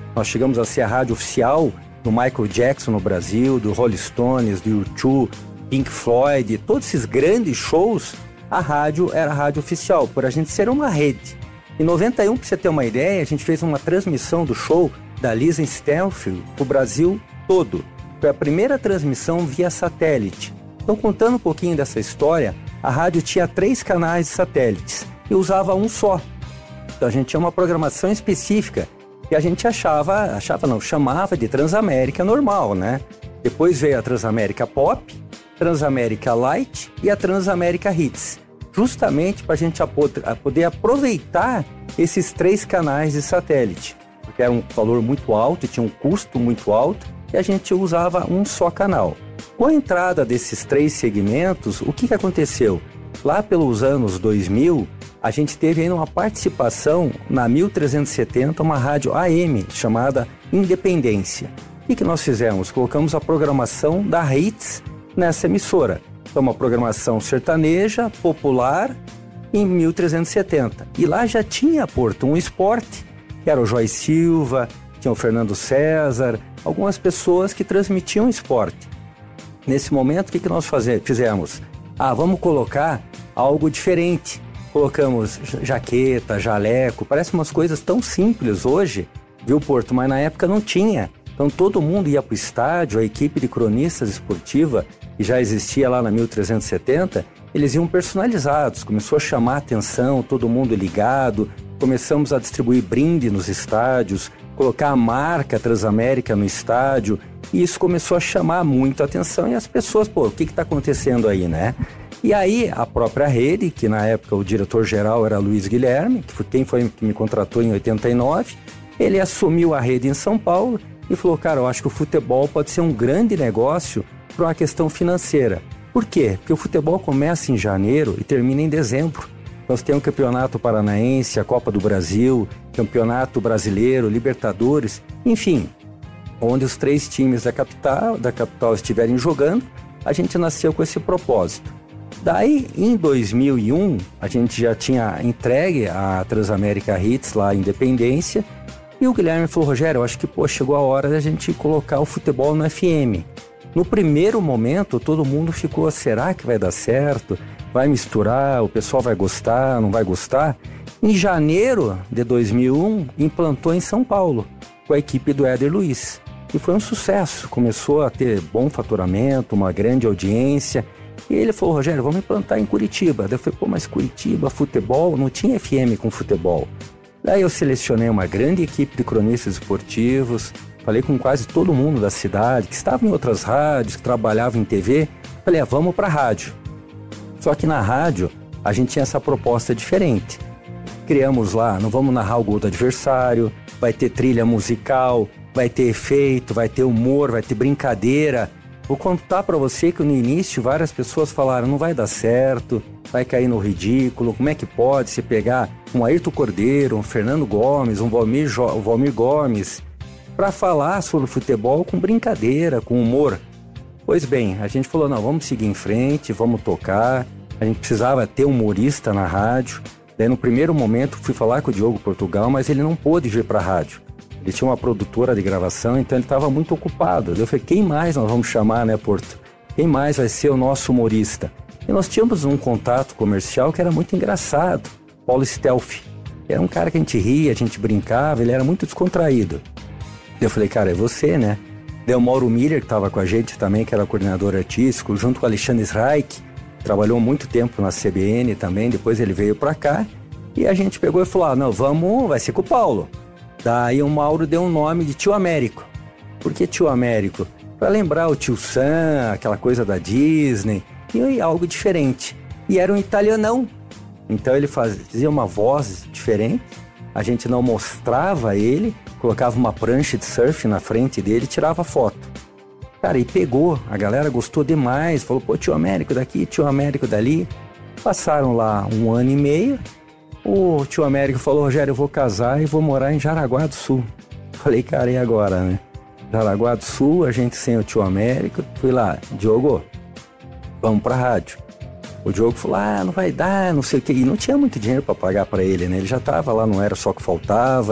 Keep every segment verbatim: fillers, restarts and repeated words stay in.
Nós chegamos a ser a rádio oficial do Michael Jackson no Brasil, do Rolling Stones, do U dois, Pink Floyd, todos esses grandes shows, a rádio era a rádio oficial, por a gente ser uma rede. Em noventa e um, para você ter uma ideia, a gente fez uma transmissão do show da Lisa Stanfield para o Brasil todo. Foi a primeira transmissão via satélite. Então, contando um pouquinho dessa história, a rádio tinha três canais de satélites e usava um só. Então, a gente tinha uma programação específica que a gente achava, achava não, chamava de Transamérica normal, né? Depois veio a Transamérica Pop, Transamérica Light e a Transamérica Hits, justamente para a gente poder aproveitar esses três canais de satélite, porque era um valor muito alto, tinha um custo muito alto, e a gente usava um só canal. Com a entrada desses três segmentos, o que, que aconteceu? Lá pelos anos dois mil, a gente teve ainda uma participação na mil trezentos e setenta, uma rádio A M chamada Independência. O que, que nós fizemos? Colocamos a programação da Hits nessa emissora. Então, uma programação sertaneja, popular, em mil trezentos e setenta. E lá já tinha, Porto, um esporte, que era o Joy Silva, tinha o Fernando César, algumas pessoas que transmitiam esporte. Nesse momento, o que, que nós faze- fizemos? Ah, vamos colocar algo diferente. Colocamos jaqueta, jaleco, parece umas coisas tão simples hoje, viu, Porto? Mas na época não tinha. Então todo mundo ia para o estádio, a equipe de cronistas esportiva, que já existia lá na mil trezentos e setenta, eles iam personalizados, começou a chamar a atenção, todo mundo ligado, começamos a distribuir brinde nos estádios, colocar a marca Transamérica no estádio, e isso começou a chamar muito a atenção, e as pessoas, pô, o que está acontecendo aí, né? E aí a própria rede, que na época o diretor-geral era Luiz Guilherme, que foi quem foi que me contratou em oitenta e nove, ele assumiu a rede em São Paulo e falou, cara, eu acho que o futebol pode ser um grande negócio para uma questão financeira. Por quê? Porque o futebol começa em janeiro e termina em dezembro. Nós temos o Campeonato Paranaense, a Copa do Brasil, Campeonato Brasileiro, Libertadores, enfim, onde os três times da capital, da capital estiverem jogando, a gente nasceu com esse propósito. Daí, em dois mil e um, a gente já tinha entregue a Transamérica Hits lá, a Independência, e o Guilherme falou, Rogério, eu acho que pô, chegou a hora da gente colocar o futebol no F M. No primeiro momento, todo mundo ficou, será que vai dar certo? Vai misturar? O pessoal vai gostar? Não vai gostar? Em janeiro de dois mil e um, implantou em São Paulo, com a equipe do Éder Luiz. E foi um sucesso, começou a ter bom faturamento, uma grande audiência. E ele falou, Rogério, vamos implantar em Curitiba. Daí eu falei, pô, mas Curitiba, futebol? Não tinha F M com futebol. Daí eu selecionei uma grande equipe de cronistas esportivos, falei com quase todo mundo da cidade, que estava em outras rádios, que trabalhava em T V. Falei, ah, vamos para a rádio. Só que na rádio, a gente tinha essa proposta diferente. Criamos lá, não vamos narrar o gol do adversário, vai ter trilha musical, vai ter efeito, vai ter humor, vai ter brincadeira. Vou contar para você que no início várias pessoas falaram, não vai dar certo, vai cair no ridículo, como é que pode se pegar um Ayrton Cordeiro, um Fernando Gomes, um Valmir, jo- um Valmir Gomes, para falar sobre futebol com brincadeira, com humor. Pois bem, a gente falou, não, vamos seguir em frente, vamos tocar, a gente precisava ter um humorista na rádio. Daí no primeiro momento fui falar com o Diogo Portugal, mas ele não pôde vir para a rádio. Ele tinha uma produtora de gravação, então ele estava muito ocupado. Eu falei, quem mais nós vamos chamar, né, Porto? Quem mais vai ser o nosso humorista? E nós tínhamos um contato comercial que era muito engraçado, Paulo Stelfi. Era um cara que a gente ria, a gente brincava, ele era muito descontraído. Eu falei, cara, é você, né? Daí o Mauro Miller, que estava com a gente também, que era coordenador artístico, junto com o Alexandre Reich, trabalhou muito tempo na C B N também, depois ele veio para cá, e a gente pegou e falou, ah, não, vamos, vai ser com o Paulo. Daí o Mauro deu um nome de Tio Américo. Por que Tio Américo? Para lembrar o Tio Sam, aquela coisa da Disney, e algo diferente. E era um italianão. Então ele fazia uma voz diferente, a gente não mostrava ele, colocava uma prancha de surf na frente dele e tirava foto. Cara, e pegou, a galera gostou demais, falou, pô, Tio Américo daqui, Tio Américo dali. Passaram lá um ano e meio, o Tio Américo falou, Rogério, eu vou casar e vou morar em Jaraguá do Sul. Falei, cara, e agora, né? Jaraguá do Sul, a gente sem o Tio Américo, fui lá, Diogo, vamos pra rádio. O Diogo falou, ah, não vai dar, não sei o quê. E não tinha muito dinheiro para pagar para ele, né? Ele já estava lá, não era só que faltava.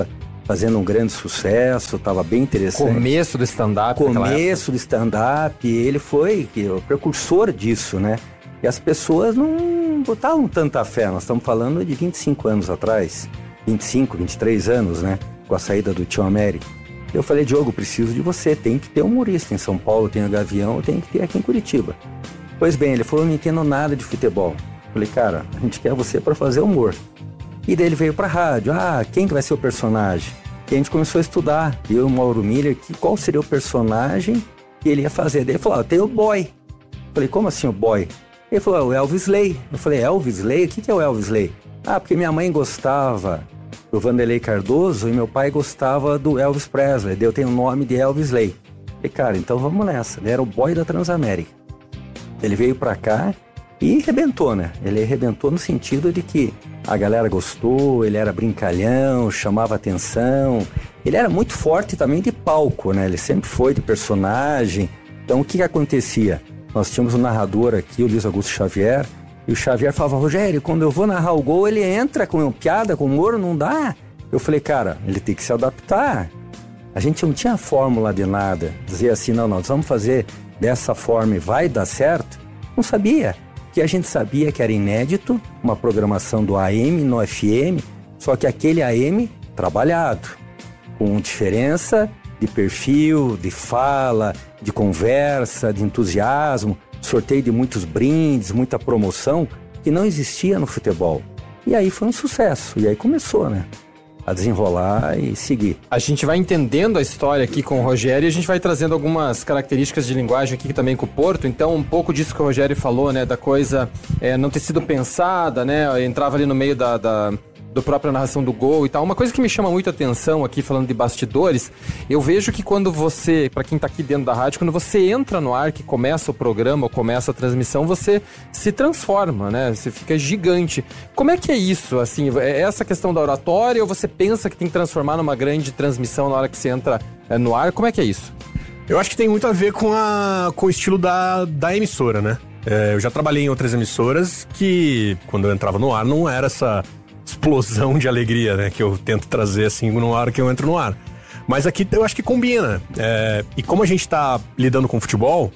fazendo um grande sucesso, estava bem interessante. Começo do stand-up. Começo do stand-up, ele foi o precursor disso, né? E as pessoas não botavam tanta fé, nós estamos falando de vinte e cinco anos atrás, vinte e cinco, vinte e três anos, né? Com a saída do Tio Américo. Eu falei, Diogo, preciso de você, tem que ter humorista em São Paulo, tem o Gavião, tem que ter aqui em Curitiba. Pois bem, ele falou, não entendo nada de futebol. Eu falei, cara, a gente quer você para fazer humor. E daí ele veio pra rádio, ah, quem que vai ser o personagem? E a gente começou a estudar, eu e o Mauro Miller, que, qual seria o personagem que ele ia fazer. Daí ele falou, ah, tem o Boy. Eu falei, como assim o Boy? Ele falou, é o Elvis Lay. Eu falei, Elvis Lay? O que, que é o Elvis Lay? Ah, porque minha mãe gostava do Vanderlei Cardoso e meu pai gostava do Elvis Presley. Daí eu tenho o nome de Elvis Lay. Eu falei, cara, então vamos nessa. Ele era o Boy da Transamérica. Ele veio pra cá e arrebentou, né? Ele arrebentou no sentido de que a galera gostou, ele era brincalhão, chamava atenção. Ele era muito forte também de palco, né? Ele sempre foi de personagem. Então, o que que acontecia? Nós tínhamos um narrador aqui, o Luiz Augusto Xavier, e o Xavier falava, Rogério, quando eu vou narrar o gol, ele entra com piada, com humor, não dá. Eu falei, cara, ele tem que se adaptar. A gente não tinha fórmula de nada. Dizer assim, não, nós vamos fazer dessa forma e vai dar certo. Não sabia. Que a gente sabia que era inédito, uma programação do A M no F M, só que aquele A M trabalhado, com diferença de perfil, de fala, de conversa, de entusiasmo, sorteio de muitos brindes, muita promoção, que não existia no futebol. E aí foi um sucesso, e aí começou, né? A desenrolar e seguir. A gente vai entendendo a história aqui com o Rogério e a gente vai trazendo algumas características de linguagem aqui também com o Porto. Então, um pouco disso que o Rogério falou, né, da coisa é, não ter sido pensada, né, entrava ali no meio da, da do própria narração do gol e tal. Uma coisa que me chama muito atenção aqui, falando de bastidores, eu vejo que quando você, pra quem tá aqui dentro da rádio, quando você entra no ar, que começa o programa ou começa a transmissão, você se transforma, né? Você fica gigante. Como é que é isso, assim? É essa questão da oratória ou você pensa que tem que transformar numa grande transmissão na hora que você entra é, no ar? Como é que é isso? Eu acho que tem muito a ver com, a, com o estilo da, da emissora, né? É, eu já trabalhei em outras emissoras que, quando eu entrava no ar, não era essa explosão de alegria, né, que eu tento trazer assim na hora que eu entro no ar. Mas aqui eu acho que combina. É, e como a gente tá lidando com futebol,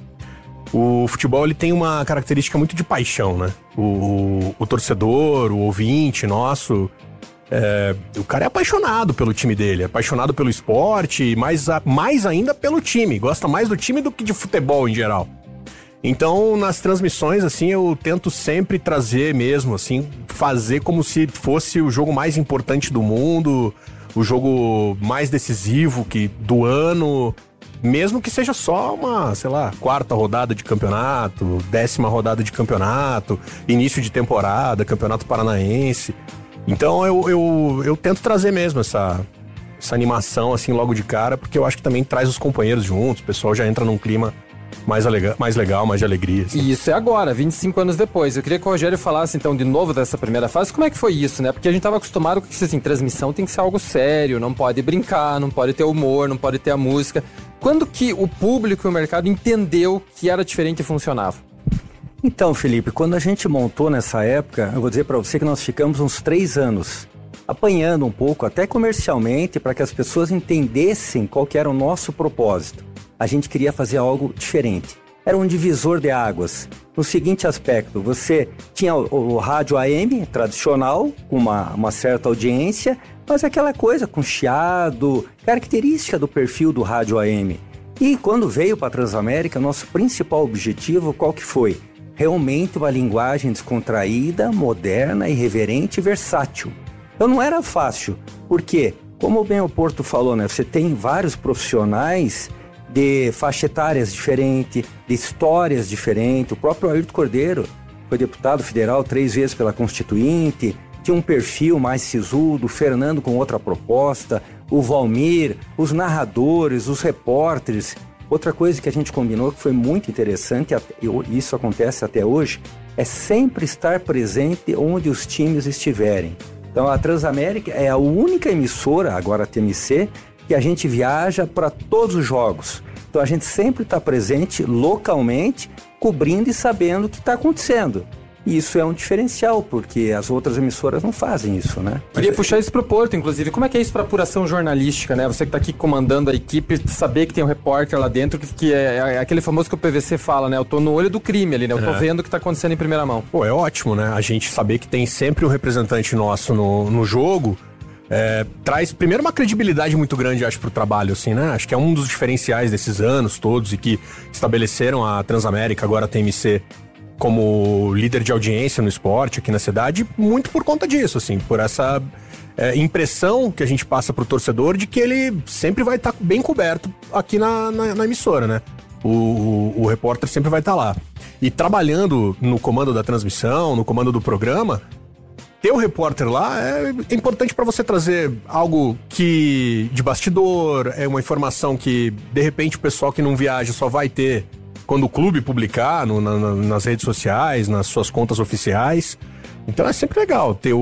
o futebol ele tem uma característica muito de paixão, né? O, o torcedor, o ouvinte nosso, é, o cara é apaixonado pelo time dele, é apaixonado pelo esporte, mas a, mais ainda pelo time, gosta mais do time do que de futebol em geral. Então, nas transmissões, assim, eu tento sempre trazer mesmo, assim, fazer como se fosse o jogo mais importante do mundo, o jogo mais decisivo que, do ano, mesmo que seja só uma, sei lá, quarta rodada de campeonato, décima rodada de campeonato, início de temporada, campeonato paranaense. Então, eu, eu, eu tento trazer mesmo essa, essa animação, assim, logo de cara, porque eu acho que também traz os companheiros juntos, o pessoal já entra num clima mais, alega, mais legal, mais de alegria. Assim. E isso é agora, vinte e cinco anos depois. Eu queria que o Rogério falasse, então, de novo dessa primeira fase. Como é que foi isso, né? Porque a gente estava acostumado com que, assim, transmissão tem que ser algo sério, não pode brincar, não pode ter humor, não pode ter a música. Quando que o público e o mercado entendeu que era diferente e funcionava? Então, Felipe, quando a gente montou nessa época, eu vou dizer para você que nós ficamos uns três anos apanhando um pouco, até comercialmente, para que as pessoas entendessem qual que era o nosso propósito. A gente queria fazer algo diferente. Era um divisor de águas. No seguinte aspecto, você tinha o, o rádio A M tradicional, com uma, uma certa audiência, mas aquela coisa com chiado, característica do perfil do rádio A M. E quando veio para a Transamérica, nosso principal objetivo, qual que foi? Realmente uma linguagem descontraída, moderna, irreverente e versátil. Então não era fácil, porque, como bem o Porto falou, né, você tem vários profissionais de faixa etárias diferentes, de histórias diferentes. O próprio Ayrton Cordeiro foi deputado federal três vezes pela Constituinte, tinha um perfil mais sisudo, o Fernando com outra proposta, o Valmir, os narradores, os repórteres. Outra coisa que a gente combinou que foi muito interessante, e isso acontece até hoje, é sempre estar presente onde os times estiverem. Então a Transamérica é a única emissora, agora a T M C, que a gente viaja para todos os jogos. Então a gente sempre está presente localmente, cobrindo e sabendo o que está acontecendo. E isso é um diferencial, porque as outras emissoras não fazem isso, né? Queria Mas, puxar isso pro Porto, inclusive. Como é que é isso pra apuração jornalística, né? Você que tá aqui comandando a equipe, saber que tem um repórter lá dentro, que, que é, é aquele famoso que o P V C fala, né? Eu tô no olho do crime ali, né? Eu tô é. vendo o que tá acontecendo em primeira mão. Pô, é ótimo, né? A gente saber que tem sempre um representante nosso no, no jogo, é, traz primeiro uma credibilidade muito grande, acho, pro trabalho, assim, né? Acho que é um dos diferenciais desses anos todos e que estabeleceram a Transamérica, agora a T M C, como líder de audiência no esporte aqui na cidade, muito por conta disso, assim, por essa é, impressão que a gente passa pro torcedor de que ele sempre vai estar tá bem coberto aqui na, na, na emissora, né? O, o, o repórter sempre vai estar tá lá. E trabalhando no comando da transmissão, no comando do programa, ter o repórter lá é importante para você trazer algo que de bastidor, é uma informação que, de repente, o pessoal que não viaja só vai ter quando o clube publicar no, na, nas redes sociais, nas suas contas oficiais. Então é sempre legal ter o,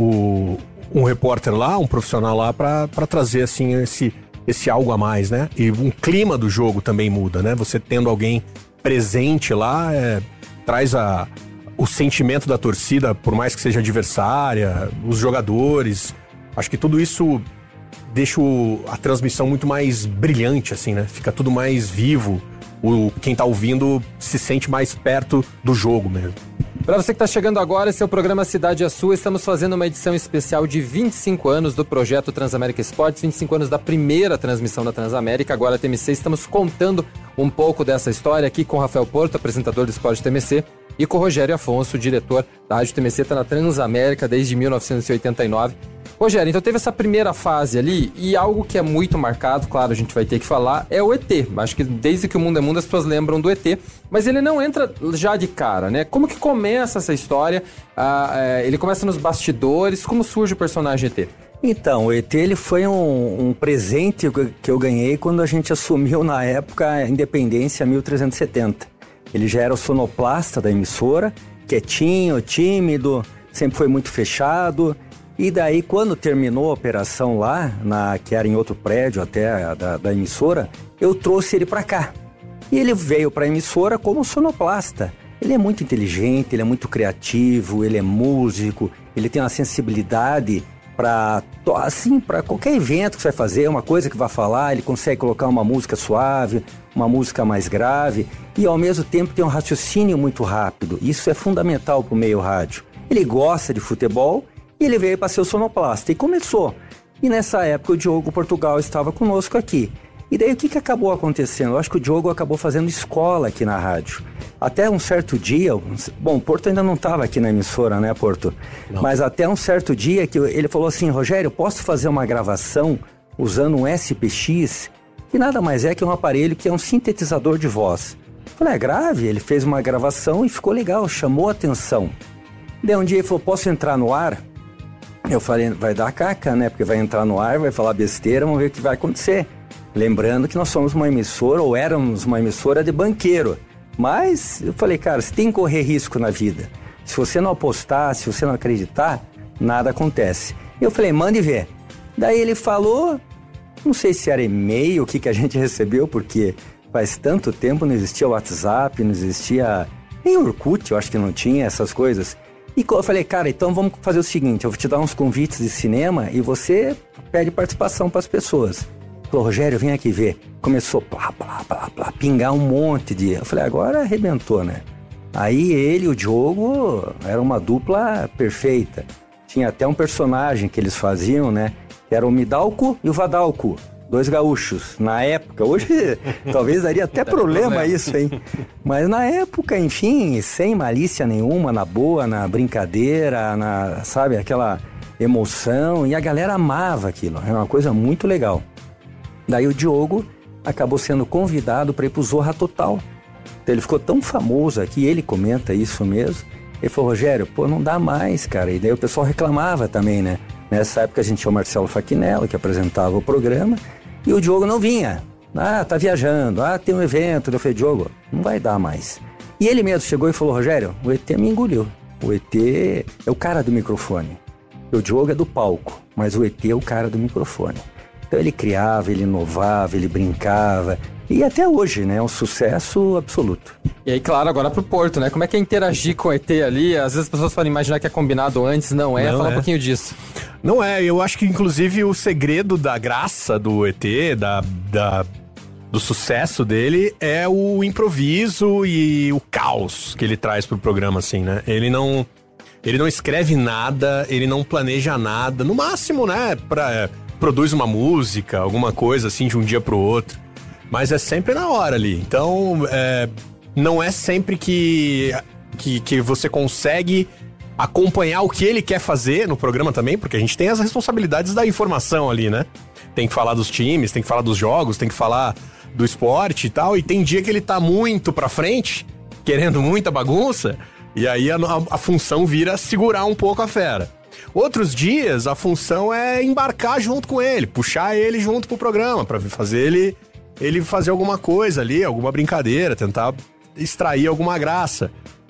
o, um repórter lá, um profissional lá para trazer assim esse, esse algo a mais, né? E um clima do jogo também muda, né? Você tendo alguém presente lá, é, traz a, o sentimento da torcida, por mais que seja adversária, os jogadores. Acho que tudo isso deixa o, a transmissão muito mais brilhante, assim, né? Fica tudo mais vivo. O, quem tá ouvindo se sente mais perto do jogo mesmo. Para você que está chegando agora, esse é o programa Cidade é Sua. Estamos fazendo uma edição especial de vinte e cinco anos do projeto Transamérica Esportes, vinte e cinco anos da primeira transmissão da Transamérica, agora a T M C. Estamos contando um pouco dessa história aqui com o Rafael Porto, apresentador do Esporte T M C, e com o Rogério Afonso, diretor da Rádio T M C, está na Transamérica desde mil novecentos e oitenta e nove. Rogério, então teve essa primeira fase ali e algo que é muito marcado, claro, a gente vai ter que falar, é o E T. Acho que desde que o mundo é mundo as pessoas lembram do E T, mas ele não entra já de cara, né? Como que começa essa história? Ah, é, ele começa nos bastidores, como surge o personagem E T? Então, o E T ele foi um, um presente que eu ganhei quando a gente assumiu na época a Independência mil trezentos e setenta. Ele já era o sonoplasta da emissora, quietinho, tímido, sempre foi muito fechado. E daí, quando terminou a operação lá, na, que era em outro prédio até a, da, da emissora, eu trouxe ele para cá. E ele veio para a emissora como sonoplasta. Ele é muito inteligente, ele é muito criativo, ele é músico, ele tem uma sensibilidade para assim, para qualquer evento que você vai fazer, uma coisa que vai falar, ele consegue colocar uma música suave, uma música mais grave e ao mesmo tempo tem um raciocínio muito rápido. Isso é fundamental para o meio rádio. Ele gosta de futebol e ele veio para ser o sonoplasta e começou. E nessa época o Diogo Portugal estava conosco aqui. E daí o que, que acabou acontecendo? Eu acho que o Diogo acabou fazendo escola aqui na rádio. Até um certo dia, bom, o Porto ainda não estava aqui na emissora, né, Porto? Não. Mas até um certo dia que ele falou assim, Rogério, posso fazer uma gravação usando um S P X? Que nada mais é que um aparelho que é um sintetizador de voz. Eu falei, é grave? Ele fez uma gravação e ficou legal, chamou a atenção. Daí um dia ele falou, posso entrar no ar? Eu falei, vai dar caca, né? Porque vai entrar no ar, vai falar besteira, vamos ver o que vai acontecer. Lembrando que nós somos uma emissora, ou éramos uma emissora de banqueiro. Mas eu falei, cara, você tem que correr risco na vida. Se você não apostar, se você não acreditar, nada acontece. Eu falei, mande ver. Daí ele falou, não sei se era e-mail, o que, que a gente recebeu, porque faz tanto tempo não existia WhatsApp, não existia nem Orkut, eu acho que não tinha essas coisas. E eu falei, cara, então vamos fazer o seguinte, eu vou te dar uns convites de cinema e você pede participação para as pessoas. Falou, Rogério, vem aqui ver. Começou, plá, plá, plá, plá, pingar um monte de... Eu falei, agora arrebentou, né? Aí ele e o Diogo era uma dupla perfeita. Tinha até um personagem que eles faziam, né? Que era o Midalco e o Vadalco. Dois gaúchos, na época. Hoje talvez daria até problema isso, hein? Mas na época, enfim, sem malícia nenhuma, na boa, na brincadeira, na, sabe, aquela emoção. E a galera amava aquilo, era uma coisa muito legal. Daí o Diogo acabou sendo convidado para ir pro Zorra Total. Então ele ficou tão famoso aqui, ele comenta isso mesmo. Ele falou, Rogério, pô, não dá mais, cara. E daí o pessoal reclamava também, né? Nessa época a gente tinha o Marcelo Faquinello, que apresentava o programa. E o Diogo não vinha. Ah, tá viajando. Ah, tem um evento. Eu falei, Diogo, não vai dar mais. E ele mesmo chegou e falou, Rogério, o E T me engoliu. O E T é o cara do microfone. O Diogo é do palco, mas o E T é o cara do microfone. Então ele criava, ele inovava, ele brincava. E até hoje, né? É um sucesso absoluto. E aí, claro, agora pro Porto, né? Como é que é interagir com o E T ali? Às vezes as pessoas podem imaginar que é combinado antes, não é? Não Fala é. um pouquinho disso. Não é, eu acho que inclusive o segredo da graça do E T, da, da, do sucesso dele, é o improviso e o caos que ele traz pro programa, assim, né? Ele não, ele não escreve nada, ele não planeja nada. No máximo, né, pra, é, produz uma música, alguma coisa assim de um dia pro outro. Mas é sempre na hora ali. Então, é, não é sempre que, que, que você consegue acompanhar o que ele quer fazer no programa também, porque a gente tem as responsabilidades da informação ali, né? Tem que falar dos times, tem que falar dos jogos, tem que falar do esporte e tal. E tem dia que ele tá muito pra frente, querendo muita bagunça, e aí a, a, a função vira segurar um pouco a fera. Outros dias, a função é embarcar junto com ele, puxar ele junto pro programa, pra fazer ele... ele fazer alguma coisa ali, alguma brincadeira, tentar extrair alguma graça.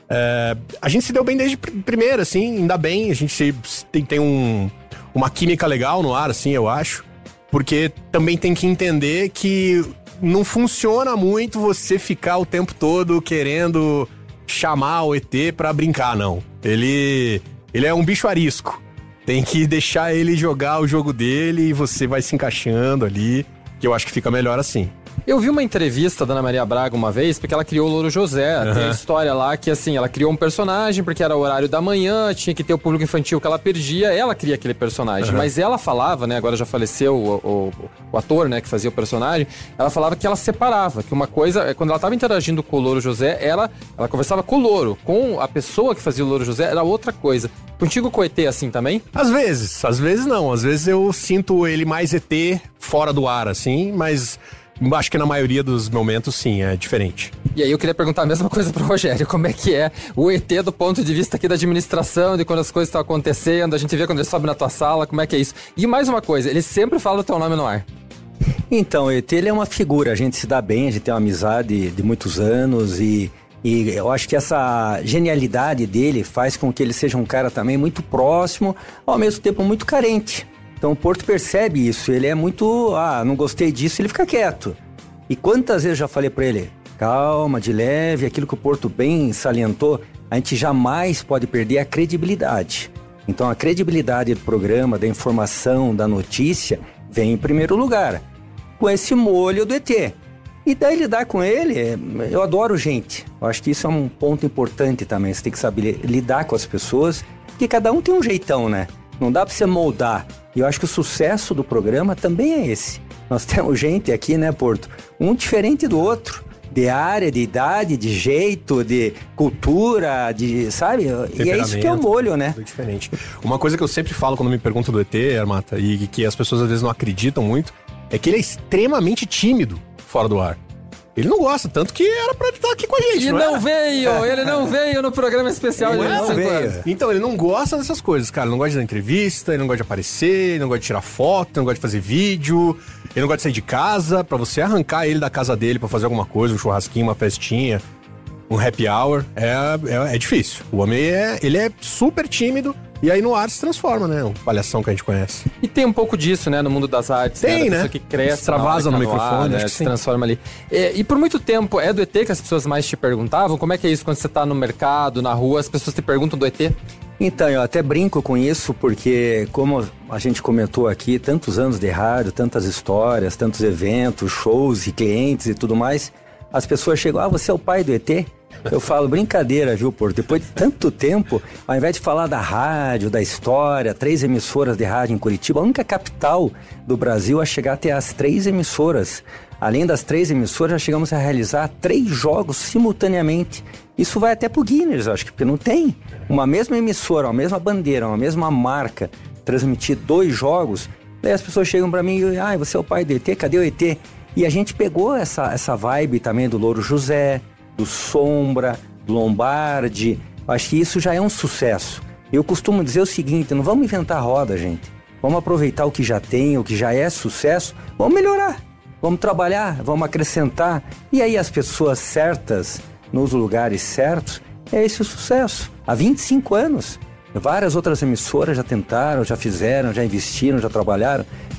É, a gente se deu bem desde primeiro, assim, ainda bem, a gente se, tem, tem um, uma química legal no ar, assim, eu acho, porque também tem que entender que não funciona muito você ficar o tempo todo querendo chamar o E T pra brincar, não. Ele, ele é um bicho arisco, tem que deixar ele jogar o jogo dele e você vai se encaixando ali, que eu acho que fica melhor assim. Eu vi uma entrevista da Ana Maria Braga uma vez, porque ela criou o Louro José. Uhum. Tem a história lá que, assim, ela criou um personagem porque era o horário da manhã, tinha que ter o público infantil que ela perdia, ela cria aquele personagem. Uhum. Mas ela falava, né, agora já faleceu o, o, o ator, né, que fazia o personagem, ela falava que ela separava, que uma coisa, quando ela estava interagindo com o Louro José, ela, ela conversava com o Louro, com a pessoa que fazia o Louro José, era outra coisa. Contigo com o E T assim também? Às vezes, às vezes não, às vezes eu sinto ele mais E T fora do ar, assim, mas... acho que na maioria dos momentos, sim, é diferente. E aí eu queria perguntar a mesma coisa pro Rogério, como é que é o E T do ponto de vista aqui da administração, de quando as coisas estão acontecendo, a gente vê quando ele sobe na tua sala, como é que é isso? E mais uma coisa, ele sempre fala o teu nome no ar. Então, o E T ele é uma figura, a gente se dá bem, a gente tem uma amizade de muitos anos e, e eu acho que essa genialidade dele faz com que ele seja um cara também muito próximo, ao mesmo tempo muito carente. Então o Porto percebe isso, ele é muito, ah, não gostei disso, ele fica quieto. E quantas vezes eu já falei pra ele, calma, de leve, aquilo que o Porto bem salientou, a gente jamais pode perder a credibilidade. Então a credibilidade do programa, da informação, da notícia, vem em primeiro lugar, com esse molho do E T. E daí lidar com ele, eu adoro gente. Eu acho que isso é um ponto importante também, você tem que saber lidar com as pessoas, porque cada um tem um jeitão, né? Não dá pra você moldar. E eu acho que o sucesso do programa também é esse. Nós temos gente aqui, né, Porto? Um diferente do outro. De área, de idade, de jeito, de cultura, de, sabe? E é isso que é o molho, né? Tudo diferente. Uma coisa que eu sempre falo quando me perguntam do E T, Armata, e que as pessoas às vezes não acreditam muito, é que ele é extremamente tímido fora do ar. Ele não gosta, tanto que era pra ele estar aqui com a gente, E não, não é? veio, ele não veio no programa especial. Ele de não veio. Então, ele não gosta dessas coisas, cara. Ele não gosta de dar entrevista, ele não gosta de aparecer, ele não gosta de tirar foto, ele não gosta de fazer vídeo, ele não gosta de sair de casa. Pra você arrancar ele da casa dele pra fazer alguma coisa, um churrasquinho, uma festinha, um happy hour, é, é, é difícil. O homem é, ele é super tímido. E aí no ar se transforma, né? O palhação que a gente conhece. E tem um pouco disso, né? No mundo das artes. Tem, né? Da né? pessoa que cresce, Extravasa no tá ar, microfone, né? acho que Se sim. transforma ali. E, e por muito tempo, é do E T que as pessoas mais te perguntavam? Como é que é isso quando você tá no mercado, na rua, as pessoas te perguntam do E T? Então, eu até brinco com isso, porque como a gente comentou aqui, tantos anos de rádio, tantas histórias, tantos eventos, shows e clientes e tudo mais, as pessoas chegam, ah, você é o pai do E T? Eu falo, brincadeira, viu, Porto? Depois de tanto tempo, ao invés de falar da rádio, da história, três emissoras de rádio em Curitiba, a única capital do Brasil a chegar até as três emissoras. Além das três emissoras, já chegamos a realizar três jogos simultaneamente. Isso vai até pro Guinness, acho que, porque não tem uma mesma emissora, uma mesma bandeira, uma mesma marca, transmitir dois jogos. Daí as pessoas chegam pra mim e, ah, você é o pai do E T? Cadê o E T? E a gente pegou essa, essa vibe também do Louro José, do Sombra, do Lombardi. Acho que isso já é um sucesso. Eu costumo dizer o seguinte, não vamos inventar a roda, gente. Vamos aproveitar o que já tem, o que já é sucesso, vamos melhorar. Vamos trabalhar, vamos acrescentar. E aí as pessoas certas, nos lugares certos, é esse o sucesso. Há vinte e cinco anos, várias outras emissoras já tentaram, já fizeram, já investiram, já trabalharam.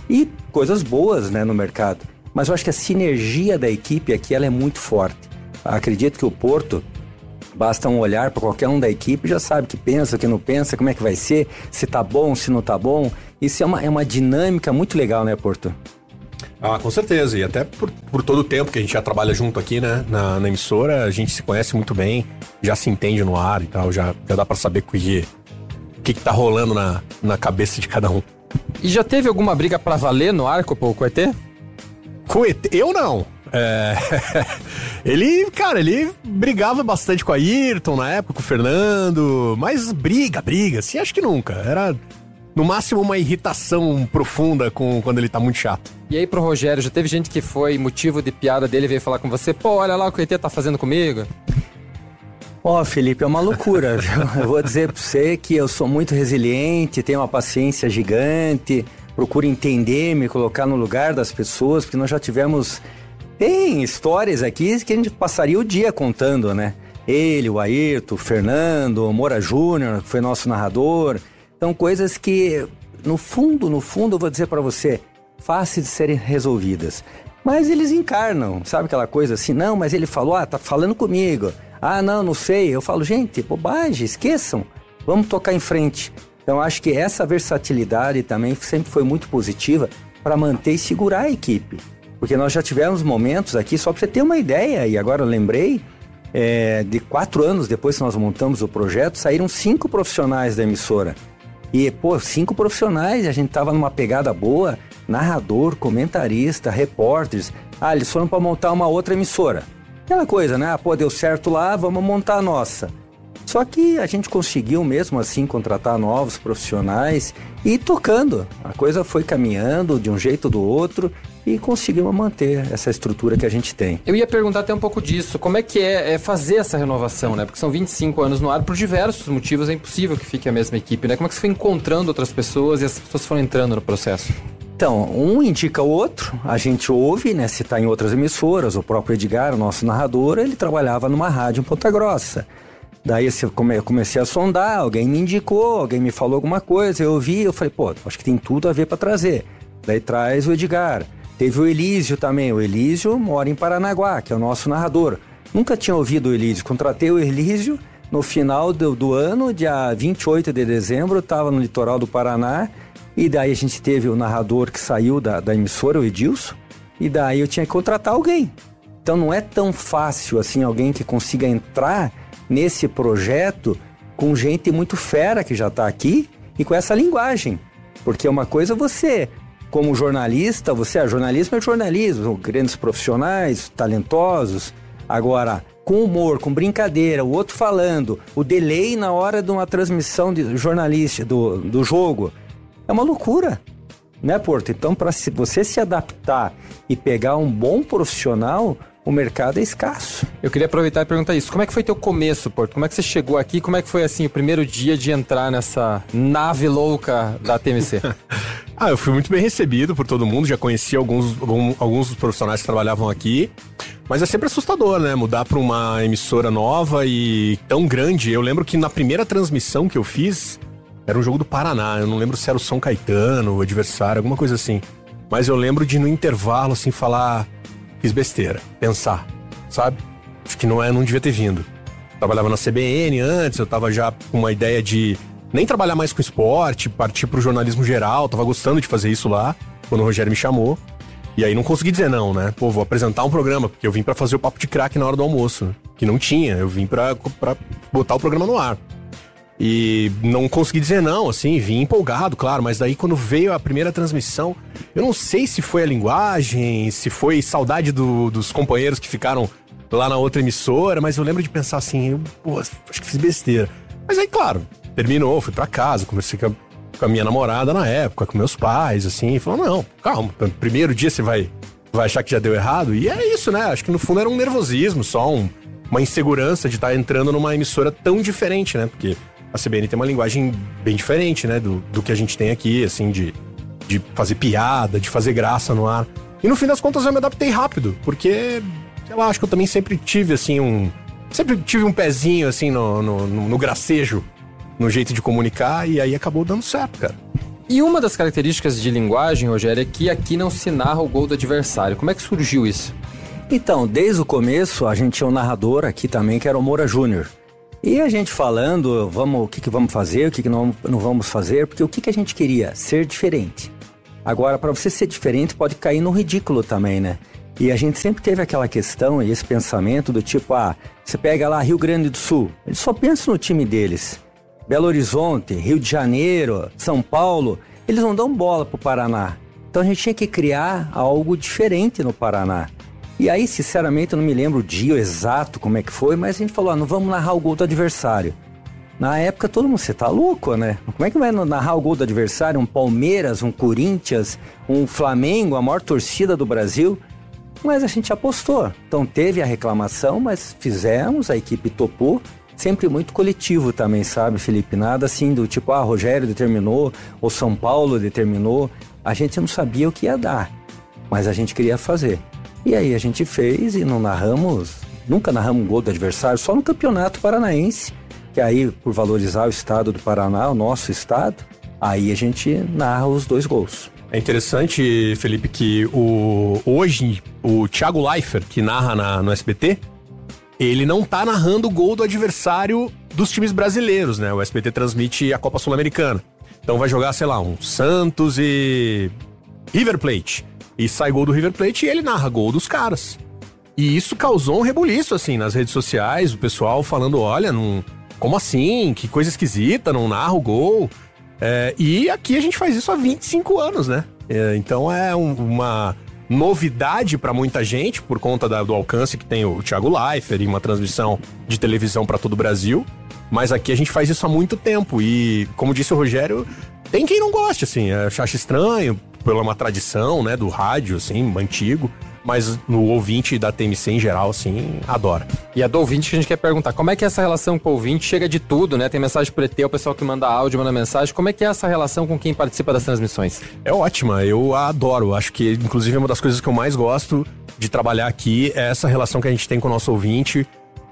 e coisas boas, né, no mercado. Mas eu acho que a sinergia da equipe aqui ela é muito forte. Acredito que o Porto, basta um olhar para qualquer um da equipe, já sabe que pensa, que não pensa, como é que vai ser, se tá bom, se não tá bom. Isso é uma, é uma dinâmica muito legal, né, Porto? Ah, com certeza, e até por, por todo o tempo que a gente já trabalha junto aqui, né, na, na emissora, a gente se conhece muito bem, já se entende no ar e tal, já, já dá pra saber o que, que, que tá rolando na, na cabeça de cada um. E já teve alguma briga pra valer no ar com o E T? Com o E T? Eu não. É... ele, cara, ele brigava bastante com a Ayrton na época, com o Fernando, mas briga, briga, assim, acho que nunca. Era... no máximo uma irritação profunda com, quando ele tá muito chato. E aí pro Rogério, já teve gente que foi motivo de piada dele, veio falar com você, pô, olha lá o que o E T tá fazendo comigo? Ó, oh, Felipe, é uma loucura. Eu vou dizer pra você que eu sou muito resiliente, tenho uma paciência gigante, procuro entender, me colocar no lugar das pessoas, porque nós já tivemos... Tem histórias aqui que a gente passaria o dia contando, né? Ele, o Ayrton, o Fernando, o Moura Júnior, que foi nosso narrador... São coisas que, no fundo, no fundo, eu vou dizer pra você, fáceis de serem resolvidas. Mas eles encarnam, sabe aquela coisa assim? Não, mas ele falou, ah, tá falando comigo. Ah, não, não sei. Eu falo, gente, bobagem, esqueçam. Vamos tocar em frente. Então, acho que essa versatilidade também sempre foi muito positiva para manter e segurar a equipe. Porque nós já tivemos momentos aqui, só pra você ter uma ideia, e agora eu lembrei, é, de quatro anos depois que nós montamos o projeto, saíram cinco profissionais da emissora. E, pô, cinco profissionais, a gente tava numa pegada boa, narrador, comentarista, repórteres. Ah, eles foram para montar uma outra emissora. Aquela coisa, né? Ah, pô, deu certo lá, vamos montar a nossa. Só que a gente conseguiu mesmo assim contratar novos profissionais e ir tocando. A coisa foi caminhando de um jeito ou do outro e conseguimos manter essa estrutura que a gente tem. Eu ia perguntar até um pouco disso. Como é que é, é fazer essa renovação, né? Porque são vinte e cinco anos no ar, por diversos motivos é impossível que fique a mesma equipe, né? Como é que você foi encontrando outras pessoas e as pessoas foram entrando no processo? Então, um indica o outro, a gente ouve, né? Se tá em outras emissoras, o próprio Edgar, o nosso narrador, ele trabalhava numa rádio em Ponta Grossa. Daí eu comecei a sondar, alguém me indicou, alguém me falou alguma coisa, eu ouvi, eu falei, pô, acho que tem tudo a ver para trazer. Daí traz o Edgar. Teve o Elísio também, o Elísio mora em Paranaguá, que é o nosso narrador. Nunca tinha ouvido o Elísio, contratei o Elísio no final do, do ano, dia vinte e oito de dezembro, estava no litoral do Paraná, e daí a gente teve o narrador que saiu da, da emissora, o Edilson, e daí eu tinha que contratar alguém. Então não é tão fácil assim, alguém que consiga entrar nesse projeto com gente muito fera que já está aqui e com essa linguagem. Porque uma coisa você, como jornalista, você é jornalismo, é jornalismo, grandes profissionais, talentosos. Agora, com humor, com brincadeira, o outro falando, o delay na hora de uma transmissão de jornalista do, do jogo, é uma loucura, né, Porto? Então, para você se adaptar e pegar um bom profissional, o mercado é escasso. Eu queria aproveitar e perguntar isso. Como é que foi teu começo, Porto? Como é que você chegou aqui? Como é que foi, assim, o primeiro dia de entrar nessa nave louca da T M C? Ah, eu fui muito bem recebido por todo mundo. Já conheci alguns, algum, alguns dos profissionais que trabalhavam aqui. Mas é sempre assustador, né? Mudar para uma emissora nova e tão grande. Eu lembro que na primeira transmissão que eu fiz, era um jogo do Paraná. Eu não lembro se era o São Caetano, o adversário, alguma coisa assim. Mas eu lembro de, no intervalo, assim, falar... Fiz besteira, pensar, sabe? Acho que não, é, não devia ter vindo. Trabalhava na C B N antes, eu tava já com uma ideia de nem trabalhar mais com esporte, partir pro jornalismo geral, tava gostando de fazer isso lá, quando o Rogério me chamou. E aí não consegui dizer não, né? Pô, vou apresentar um programa, porque eu vim pra fazer o Papo de Craque na hora do almoço, né? Que não tinha, eu vim pra, pra botar o programa no ar. E não consegui dizer não, assim, vim empolgado, claro, mas daí quando veio a primeira transmissão, eu não sei se foi a linguagem, se foi saudade do, dos companheiros que ficaram lá na outra emissora, mas eu lembro de pensar assim, eu, pô, acho que fiz besteira. Mas aí, claro, terminou, fui pra casa, conversei com a, com a minha namorada na época, com meus pais, assim, e falou, não, calma, no primeiro dia você vai, vai achar que já deu errado, e é isso, né, acho que no fundo era um nervosismo, só um, uma insegurança de estar entrando numa emissora tão diferente, né, porque... A C B N tem uma linguagem bem diferente, né, do, do que a gente tem aqui, assim, de, de fazer piada, de fazer graça no ar. E no fim das contas eu me adaptei rápido, porque, sei lá, acho que eu também sempre tive, assim, um... Sempre tive um pezinho, assim, no, no, no, no gracejo, no jeito de comunicar, e aí acabou dando certo, cara. E uma das características de linguagem, Rogério, é que aqui não se narra o gol do adversário. Como é que surgiu isso? Então, desde o começo, a gente tinha um narrador aqui também, que era o Moura Júnior. E a gente falando, vamos, o que, que vamos fazer, o que, que não, não vamos fazer, porque o que, que a gente queria? Ser diferente. Agora, para você ser diferente, pode cair no ridículo também, né? E a gente sempre teve aquela questão e esse pensamento do tipo, ah, você pega lá Rio Grande do Sul, eles só pensam no time deles. Belo Horizonte, Rio de Janeiro, São Paulo, eles não dão bola pro Paraná. Então a gente tinha que criar algo diferente no Paraná. E aí, sinceramente, eu não me lembro o dia exato como é que foi, mas a gente falou, ah, não vamos narrar o gol do adversário. Na época, todo mundo, você tá louco, né? Como é que vai narrar o gol do adversário? Um Palmeiras, um Corinthians, um Flamengo, a maior torcida do Brasil? Mas a gente apostou. Então teve a reclamação, mas fizemos, a equipe topou. Sempre muito coletivo também, sabe, Felipe? Nada assim do tipo, ah, Rogério determinou, ou São Paulo determinou. A gente não sabia o que ia dar, mas a gente queria fazer. E aí a gente fez e não narramos, nunca narramos um gol do adversário, só no Campeonato Paranaense, que aí, por valorizar o estado do Paraná, o nosso estado, aí a gente narra os dois gols. É interessante, Felipe, que o, hoje o Thiago Leifert, que narra na, no S B T, ele não tá narrando o gol do adversário dos times brasileiros, né? O S B T transmite a Copa Sul-Americana. Então vai jogar, sei lá, um Santos e River Plate. E sai gol do River Plate e ele narra gol dos caras. E isso causou um rebuliço, assim, nas redes sociais, o pessoal falando, olha, não, como assim? Que coisa esquisita, não narra o gol. É, e aqui a gente faz isso há vinte e cinco anos, né? É, então é um, uma novidade para muita gente, por conta da, do alcance que tem o Thiago Leifert e uma transmissão de televisão para todo o Brasil. Mas aqui a gente faz isso há muito tempo e, como disse o Rogério, tem quem não goste, assim, acha estranho, pela uma tradição, né, do rádio, assim, antigo, mas no ouvinte da T M C em geral, assim, adora. E a do ouvinte que a gente quer perguntar, como é que é essa relação com o ouvinte? Chega de tudo, né? Tem mensagem por E T, o pessoal que manda áudio, manda mensagem. Como é que é essa relação com quem participa das transmissões? É ótima, eu a adoro. Acho que, inclusive, uma das coisas que eu mais gosto de trabalhar aqui é essa relação que a gente tem com o nosso ouvinte,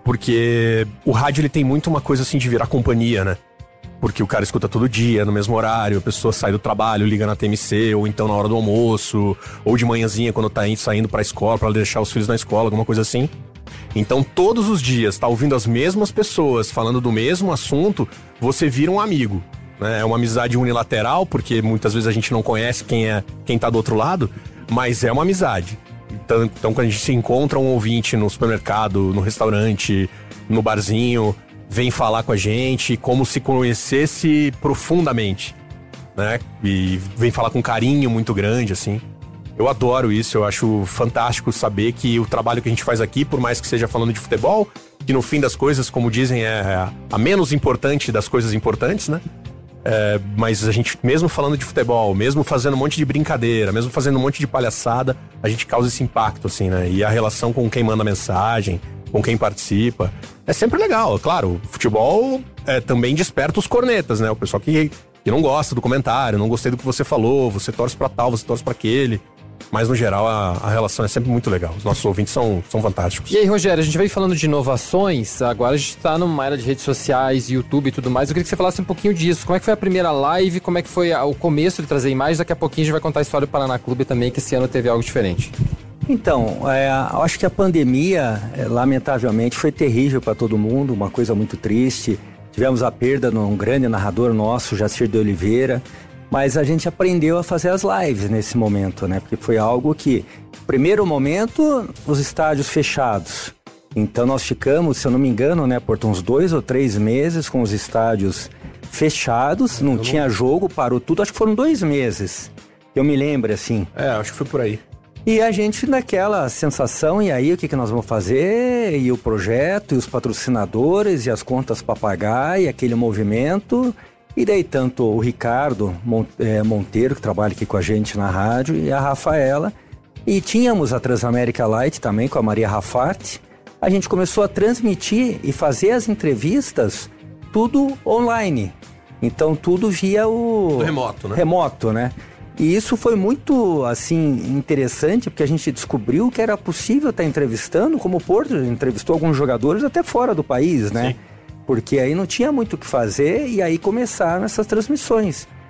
porque o rádio, ele tem muito uma coisa, assim, de virar companhia, né? Porque o cara escuta todo dia, no mesmo horário, a pessoa sai do trabalho, liga na T M C, ou então na hora do almoço, ou de manhãzinha quando tá saindo pra escola, pra deixar os filhos na escola, alguma coisa assim. Então todos os dias, tá ouvindo as mesmas pessoas falando do mesmo assunto, você vira um amigo, né? É uma amizade unilateral, porque muitas vezes a gente não conhece quem é quem tá do outro lado, mas é uma amizade. Então, então quando a gente se encontra um ouvinte no supermercado, no restaurante, no barzinho, vem falar com a gente como se conhecesse profundamente, né? E vem falar com carinho muito grande, assim. Eu adoro isso, eu acho fantástico saber que o trabalho que a gente faz aqui, por mais que seja falando de futebol, que no fim das coisas, como dizem, é a menos importante das coisas importantes, né? É, mas a gente, mesmo falando de futebol, mesmo fazendo um monte de brincadeira, mesmo fazendo um monte de palhaçada, a gente causa esse impacto, assim, né? E a relação com quem manda mensagem, com quem participa, é sempre legal. Claro, o futebol é, também desperta os cornetas, né? O pessoal que, que não gosta do comentário, não gostei do que você falou, você torce pra tal, você torce pra aquele. Mas, no geral, a, a relação é sempre muito legal. Os nossos ouvintes são, são fantásticos. E aí, Rogério, a gente veio falando de inovações, agora a gente tá numa era de redes sociais, YouTube e tudo mais. Eu queria que você falasse um pouquinho disso. Como é que foi a primeira live? Como é que foi a, o começo de trazer imagens? Daqui a pouquinho a gente vai contar a história do Paraná Clube também, que esse ano teve algo diferente. Então, é, eu acho que a pandemia, é, lamentavelmente, foi terrível para todo mundo, uma coisa muito triste. Tivemos a perda de um grande narrador nosso, Jacir de Oliveira, mas a gente aprendeu a fazer as lives nesse momento, né? Porque foi algo que, primeiro momento, os estádios fechados. Então nós ficamos, se eu não me engano, né, por uns dois ou três meses com os estádios fechados, não tinha jogo, parou tudo, acho que foram dois meses, que eu me lembro, assim. É, acho que foi por aí. E a gente naquela sensação, e aí o que, que nós vamos fazer? E o projeto, e os patrocinadores, e as contas para pagar, e aquele movimento. E daí tanto o Ricardo Monteiro, que trabalha aqui com a gente na rádio, e a Rafaela. E tínhamos a Transamérica Light também, com a Maria Rafati. A gente começou a transmitir e fazer as entrevistas tudo online. Então tudo via o... Tudo remoto, né? Remoto, né? E isso foi muito, assim, interessante, porque a gente descobriu que era possível estar entrevistando, como o Porto entrevistou alguns jogadores até fora do país, né? Sim. Porque aí não tinha muito o que fazer e aí começaram essas transmissões.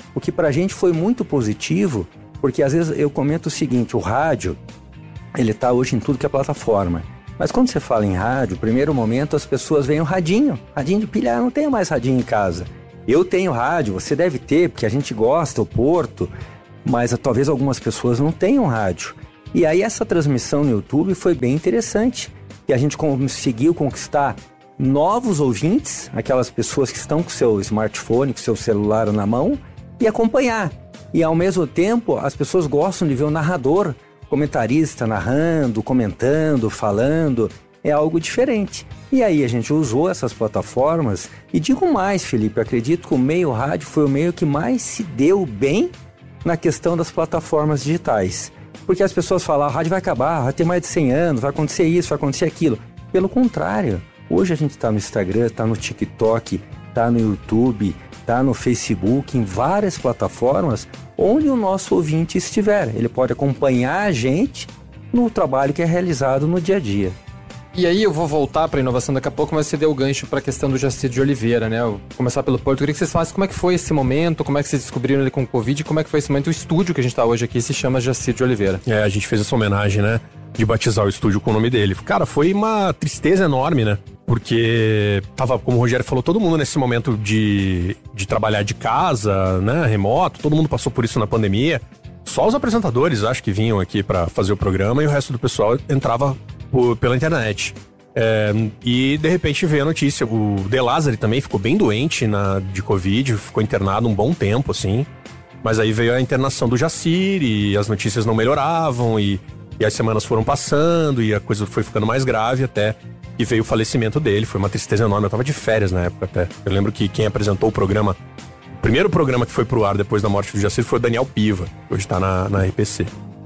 o que pra gente foi muito positivo, porque às vezes eu comento o seguinte, o rádio, ele tá hoje em tudo que é plataforma. Mas quando você fala em rádio, primeiro momento as pessoas veem o radinho, radinho de pilha, eu não tenho mais radinho em casa. Eu tenho rádio, você deve ter, porque a gente gosta, o Porto, mas talvez algumas pessoas não tenham rádio. E aí essa transmissão no YouTube foi bem interessante, que a gente conseguiu conquistar novos ouvintes, aquelas pessoas que estão com seu smartphone, com seu celular na mão, e acompanhar. E ao mesmo tempo, as pessoas gostam de ver o narrador, comentarista narrando, comentando, falando, é algo diferente. E aí a gente usou essas plataformas, e digo mais, Felipe, acredito que o meio rádio foi o meio que mais se deu bem na questão das plataformas digitais. Porque as pessoas falam, a rádio vai acabar, vai ter mais de cem anos, vai acontecer isso, vai acontecer aquilo. Pelo contrário, hoje a gente está no Instagram, está no TikTok, está no YouTube, está no Facebook, em várias plataformas, onde o nosso ouvinte estiver. Ele pode acompanhar a gente no trabalho que é realizado no dia a dia. E aí eu vou voltar para a inovação daqui a pouco, mas você deu o gancho para a questão do Jacir de Oliveira, né? Eu vou começar pelo Porto. Eu queria que vocês falassem como é que foi esse momento, como é que vocês descobriram ele com o Covid, como é que foi esse momento. O estúdio que a gente está hoje aqui se chama Jacir de Oliveira. É, a gente fez essa homenagem, né? De batizar o estúdio com o nome dele. Cara, foi uma tristeza enorme, né? Porque tava, como o Rogério falou, todo mundo nesse momento de, de trabalhar de casa, né? Remoto, todo mundo passou por isso na pandemia. Só os apresentadores, acho que vinham aqui para fazer o programa e o resto do pessoal entrava por, pela internet. É, e de repente veio a notícia, o De Lázari também ficou bem doente na, de Covid, ficou internado um bom tempo, assim. Mas aí veio a internação do Jacir e as notícias não melhoravam e, e as semanas foram passando e a coisa foi ficando mais grave até que veio o falecimento dele. Foi uma tristeza enorme, eu tava de férias na época até. Eu lembro que quem apresentou o programa, o primeiro programa que foi pro ar depois da morte do Jacir foi o Daniel Piva, que hoje tá na, na R P C.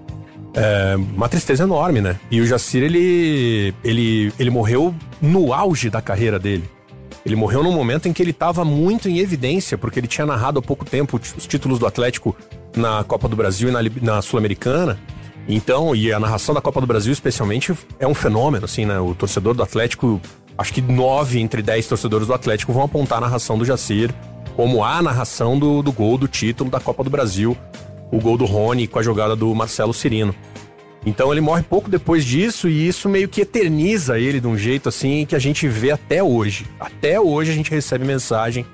É uma tristeza enorme, né? E o Jacir, ele, ele, ele morreu no auge da carreira dele. Ele morreu num momento em que ele estava muito em evidência, porque ele tinha narrado há pouco tempo os títulos do Atlético na Copa do Brasil e na, na Sul-Americana. Então, e a narração da Copa do Brasil especialmente é um fenômeno, assim, né? O torcedor do Atlético, acho que nove entre dez torcedores do Atlético vão apontar a narração do Jacir como a narração do, do gol do título da Copa do Brasil, o gol do Rony com a jogada do Marcelo Cirino. Então ele morre pouco depois disso e isso meio que eterniza ele de um jeito assim que a gente vê até hoje. Até hoje a gente recebe mensagem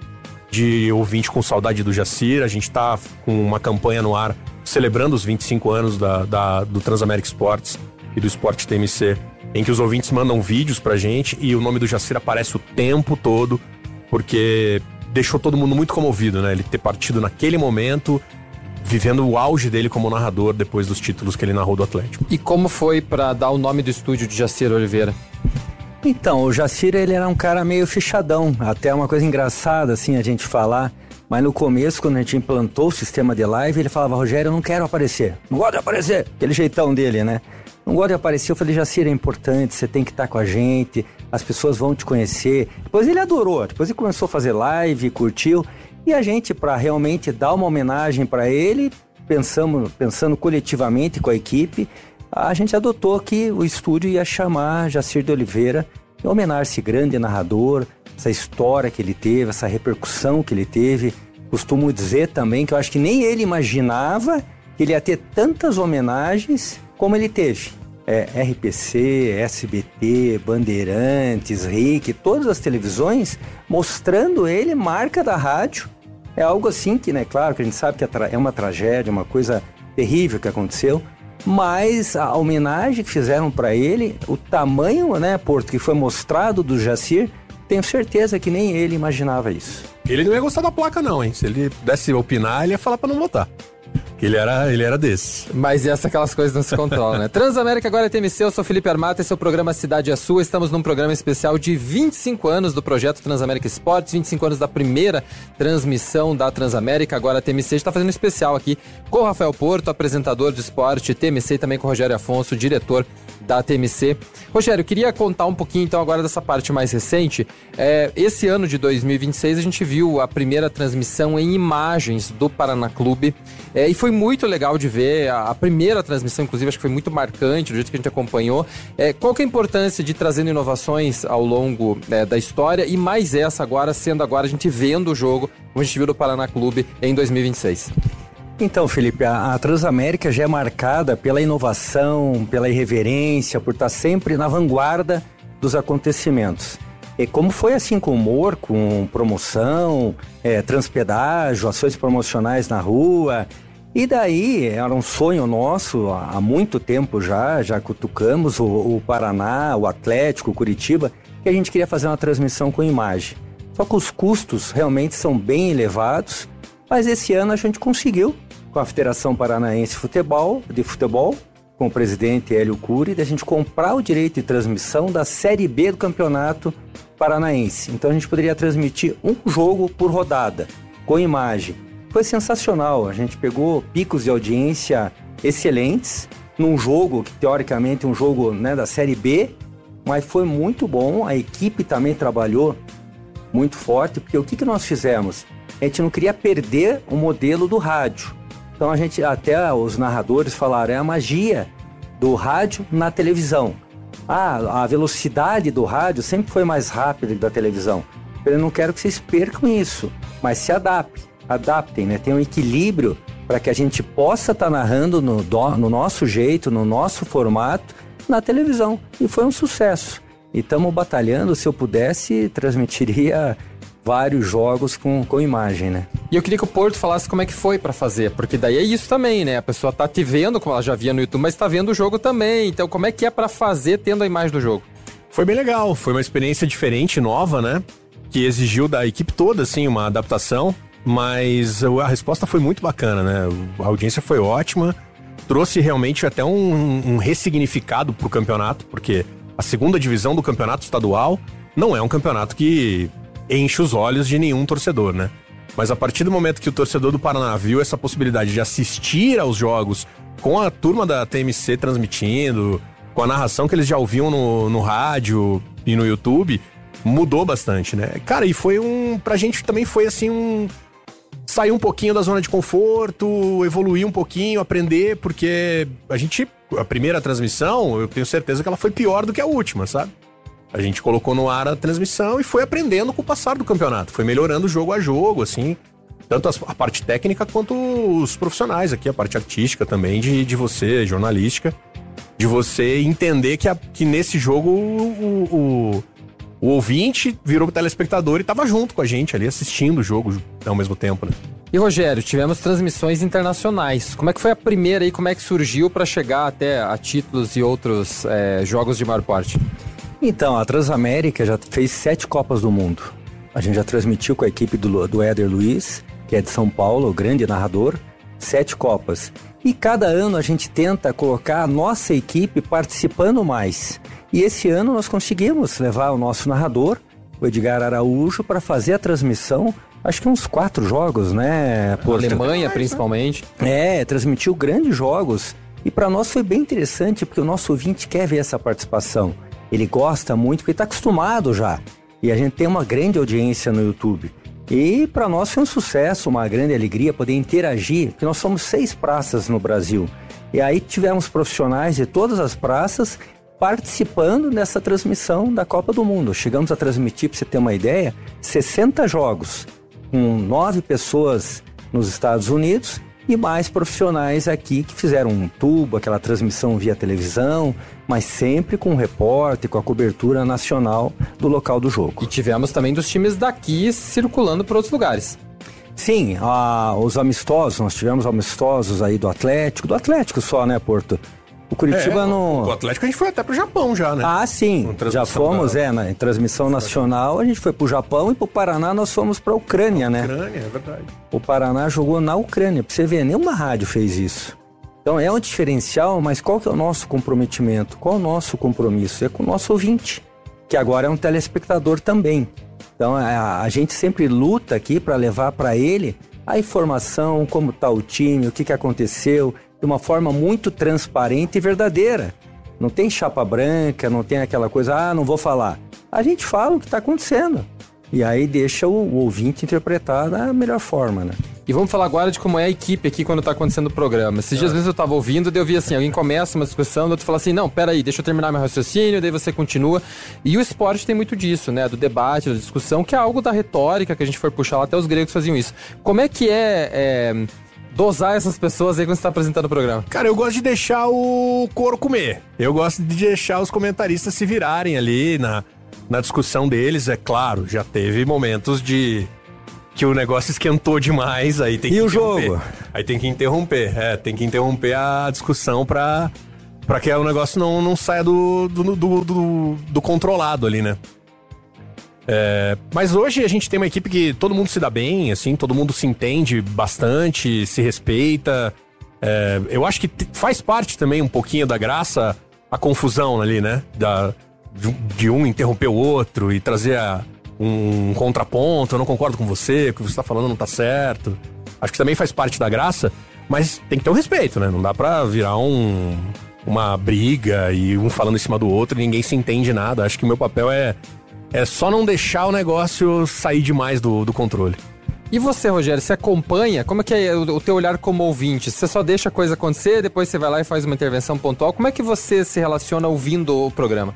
de ouvinte com saudade do Jacir. A gente tá com uma campanha no ar celebrando os vinte e cinco anos da, da, do Transamérica Esportes e do Esporte T M C, em que os ouvintes mandam vídeos pra gente e o nome do Jacir aparece o tempo todo, porque deixou todo mundo muito comovido, né? Ele ter partido naquele momento, vivendo o auge dele como narrador depois dos títulos que ele narrou do Atlético. E como foi pra dar o nome do estúdio de Jacir Oliveira? Então, o Jacir, ele era um cara meio fechadão, até uma coisa engraçada assim a gente falar, mas no começo, quando a gente implantou o sistema de live, ele falava, Rogério, eu não quero aparecer, não gosto de aparecer, aquele jeitão dele, né? Não gosto de aparecer. Eu falei, Jacir, é importante, você tem que estar com a gente, as pessoas vão te conhecer. Depois ele adorou, depois ele começou a fazer live, curtiu. E a gente, para realmente dar uma homenagem para ele, pensamos, pensando coletivamente com a equipe, a gente adotou que o estúdio ia chamar Jacir de Oliveira, em homenagem a esse grande narrador, essa história que ele teve, essa repercussão que ele teve. Costumo dizer também que eu acho que nem ele imaginava que ele ia ter tantas homenagens como ele teve. É, R P C, S B T, Bandeirantes, R I C, todas as televisões mostrando ele, marca da rádio. É algo assim que, né, claro que a gente sabe que é uma tragédia, uma coisa terrível que aconteceu, mas a homenagem que fizeram para ele, o tamanho, né, Porto, que foi mostrado do Jacir, tenho certeza que nem ele imaginava isso. Ele não ia gostar da placa não, hein? Se ele pudesse opinar, ele ia falar para não votar. Ele era, ele era desse. Mas essa aquelas coisas não se controlam, né? Transamérica agora é T M C, eu sou Felipe Armata, esse é o programa Cidade é Sua. Estamos num programa especial de vinte e cinco anos do projeto Transamérica Esportes, vinte e cinco anos da primeira transmissão da Transamérica, agora a T M C. A gente tá fazendo um especial aqui com o Rafael Porto, apresentador do esporte T M C, e também com o Rogério Afonso, diretor da T M C. Rogério, eu queria contar um pouquinho então agora dessa parte mais recente. É, esse ano de dois mil e vinte e seis a gente viu a primeira transmissão em imagens do Paraná Clube, é, e foi foi muito legal de ver, a, a primeira transmissão, inclusive, acho que foi muito marcante, do jeito que a gente acompanhou. É, qual que é a importância de trazendo inovações ao longo é, da história, e mais essa agora, sendo agora a gente vendo o jogo, como a gente viu do Paraná Clube em dois mil e vinte e seis? Então, Felipe, a, a Transamérica já é marcada pela inovação, pela irreverência, por estar sempre na vanguarda dos acontecimentos. E como foi assim com humor, com promoção, é, transpedágio, ações promocionais na rua. E daí era um sonho nosso há muito tempo já, já cutucamos o, o Paraná, o Atlético, o Curitiba, que a gente queria fazer uma transmissão com imagem. Só que os custos realmente são bem elevados, mas esse ano a gente conseguiu, com a Federação Paranaense de Futebol, de Futebol, com o presidente Hélio Cury, de a gente comprar o direito de transmissão da Série B do Campeonato Paranaense. Então a gente poderia transmitir um jogo por rodada, com imagem. Foi sensacional, a gente pegou picos de audiência excelentes, num jogo que teoricamente é um jogo, né, da Série B, mas foi muito bom, a equipe também trabalhou muito forte, porque o que, que nós fizemos? A gente não queria perder o modelo do rádio. Então a gente, até os narradores falaram, é a magia do rádio na televisão. Ah, a velocidade do rádio sempre foi mais rápida que da televisão. Eu não quero que vocês percam isso, mas se adaptem, adaptem, né? Tem um equilíbrio para que a gente possa estar tá narrando no, do, no nosso jeito, no nosso formato, na televisão. E foi um sucesso. E estamos batalhando, se eu pudesse, transmitiria vários jogos com, com imagem, né? E eu queria que o Porto falasse como é que foi pra fazer, porque daí é isso também, né? A pessoa tá te vendo, como ela já via no YouTube, mas tá vendo o jogo também. Então como é que é pra fazer tendo a imagem do jogo? Foi bem legal, foi uma experiência diferente, nova, né? Que exigiu da equipe toda, assim, uma adaptação, mas a resposta foi muito bacana, né? A audiência foi ótima, trouxe realmente até um, um ressignificado pro campeonato, porque a segunda divisão do campeonato estadual não é um campeonato que enche os olhos de nenhum torcedor, né? Mas a partir do momento que o torcedor do Paraná viu essa possibilidade de assistir aos jogos com a turma da T M C transmitindo, com a narração que eles já ouviam no, no rádio e no YouTube, mudou bastante, né? Cara, e foi um... Pra gente também foi assim um... Sair um pouquinho da zona de conforto, evoluir um pouquinho, aprender, porque a gente... A primeira transmissão, eu tenho certeza que ela foi pior do que a última, sabe? A gente colocou no ar a transmissão e foi aprendendo com o passar do campeonato. Foi melhorando jogo a jogo, assim. Tanto a parte técnica quanto os profissionais aqui, a parte artística também, de, de você, jornalística. De você entender que, a, que nesse jogo o, o, o ouvinte virou telespectador e tava junto com a gente ali, assistindo o jogo ao mesmo tempo, né? E Rogério, tivemos transmissões internacionais. Como é que foi a primeira e como é que surgiu para chegar até a títulos e outros é, jogos de maior porte? Então, a Transamérica já fez sete Copas do Mundo. A gente já transmitiu com a equipe do, do Éder Luiz, que é de São Paulo, o grande narrador, sete Copas. E cada ano a gente tenta colocar a nossa equipe participando mais. E esse ano nós conseguimos levar o nosso narrador, o Edgar Araújo, para fazer a transmissão, acho que uns quatro jogos, né? Por Alemanha, principalmente. É, transmitiu grandes jogos. E para nós foi bem interessante, porque o nosso ouvinte quer ver essa participação. Ele gosta muito, porque está acostumado já. E a gente tem uma grande audiência no YouTube. E para nós foi um sucesso, uma grande alegria poder interagir, porque nós somos seis praças no Brasil. E aí tivemos profissionais de todas as praças participando dessa transmissão da Copa do Mundo. Chegamos a transmitir, para você ter uma ideia, sessenta jogos, com nove pessoas nos Estados Unidos e mais profissionais aqui que fizeram um tubo, aquela transmissão via televisão, mas sempre com o repórter, com a cobertura nacional do local do jogo. E tivemos também dos times daqui circulando por outros lugares. Sim, a, os amistosos, nós tivemos amistosos aí do Atlético, do Atlético só, né, Porto? O Curitiba é, não... O Atlético a gente foi até pro Japão já, né? Ah, sim, já fomos, da... é, na, em transmissão nacional a gente foi pro Japão e pro Paraná nós fomos pra Ucrânia, né? Ucrânia, é verdade. O Paraná jogou na Ucrânia, pra você ver, nenhuma rádio fez isso. Então é um diferencial, mas qual que é o nosso comprometimento? Qual é o nosso compromisso? É com o nosso ouvinte, que agora é um telespectador também. Então a, a gente sempre luta aqui para levar para ele a informação, como tá o time, o que, que aconteceu, de uma forma muito transparente e verdadeira. Não tem chapa branca, não tem aquela coisa, ah, não vou falar. A gente fala o que está acontecendo. E aí deixa o, o ouvinte interpretar da melhor forma, né? E vamos falar agora de como é a equipe aqui quando tá acontecendo o programa. Esses dias, às vezes eu tava ouvindo, daí eu vi assim, alguém começa uma discussão, daí outro fala assim, não, peraí, deixa eu terminar meu raciocínio, daí você continua. E o esporte tem muito disso, né? Do debate, da discussão, que é algo da retórica, que a gente for puxar lá, até os gregos faziam isso. Como é que é... é... dosar essas pessoas aí quando você tá apresentando o programa? Cara, eu gosto de deixar o couro comer. Eu gosto de deixar os comentaristas se virarem ali na, na discussão deles. É claro, já teve momentos de... que o negócio esquentou demais, aí tem que E o interromper. jogo? Aí tem que interromper, é, tem que interromper a discussão pra, pra que o negócio não, não saia do, do, do, do, do controlado ali, né? É, mas hoje a gente tem uma equipe que todo mundo se dá bem, assim, todo mundo se entende bastante, se respeita. É, eu acho que t- faz parte também um pouquinho da graça a confusão ali, né? Da, de, de um interromper o outro e trazer a, um contraponto. Eu não concordo com você, o que você tá falando não tá certo. Acho que também faz parte da graça, mas tem que ter um respeito, né? Não dá pra virar um, uma briga e um falando em cima do outro e ninguém se entende nada. Acho que o meu papel é... É só não deixar o negócio sair demais do, do controle. E você, Rogério, você acompanha? Como é que é o, o teu olhar como ouvinte? Você só deixa a coisa acontecer, depois você vai lá e faz uma intervenção pontual? Como é que você se relaciona ouvindo o programa?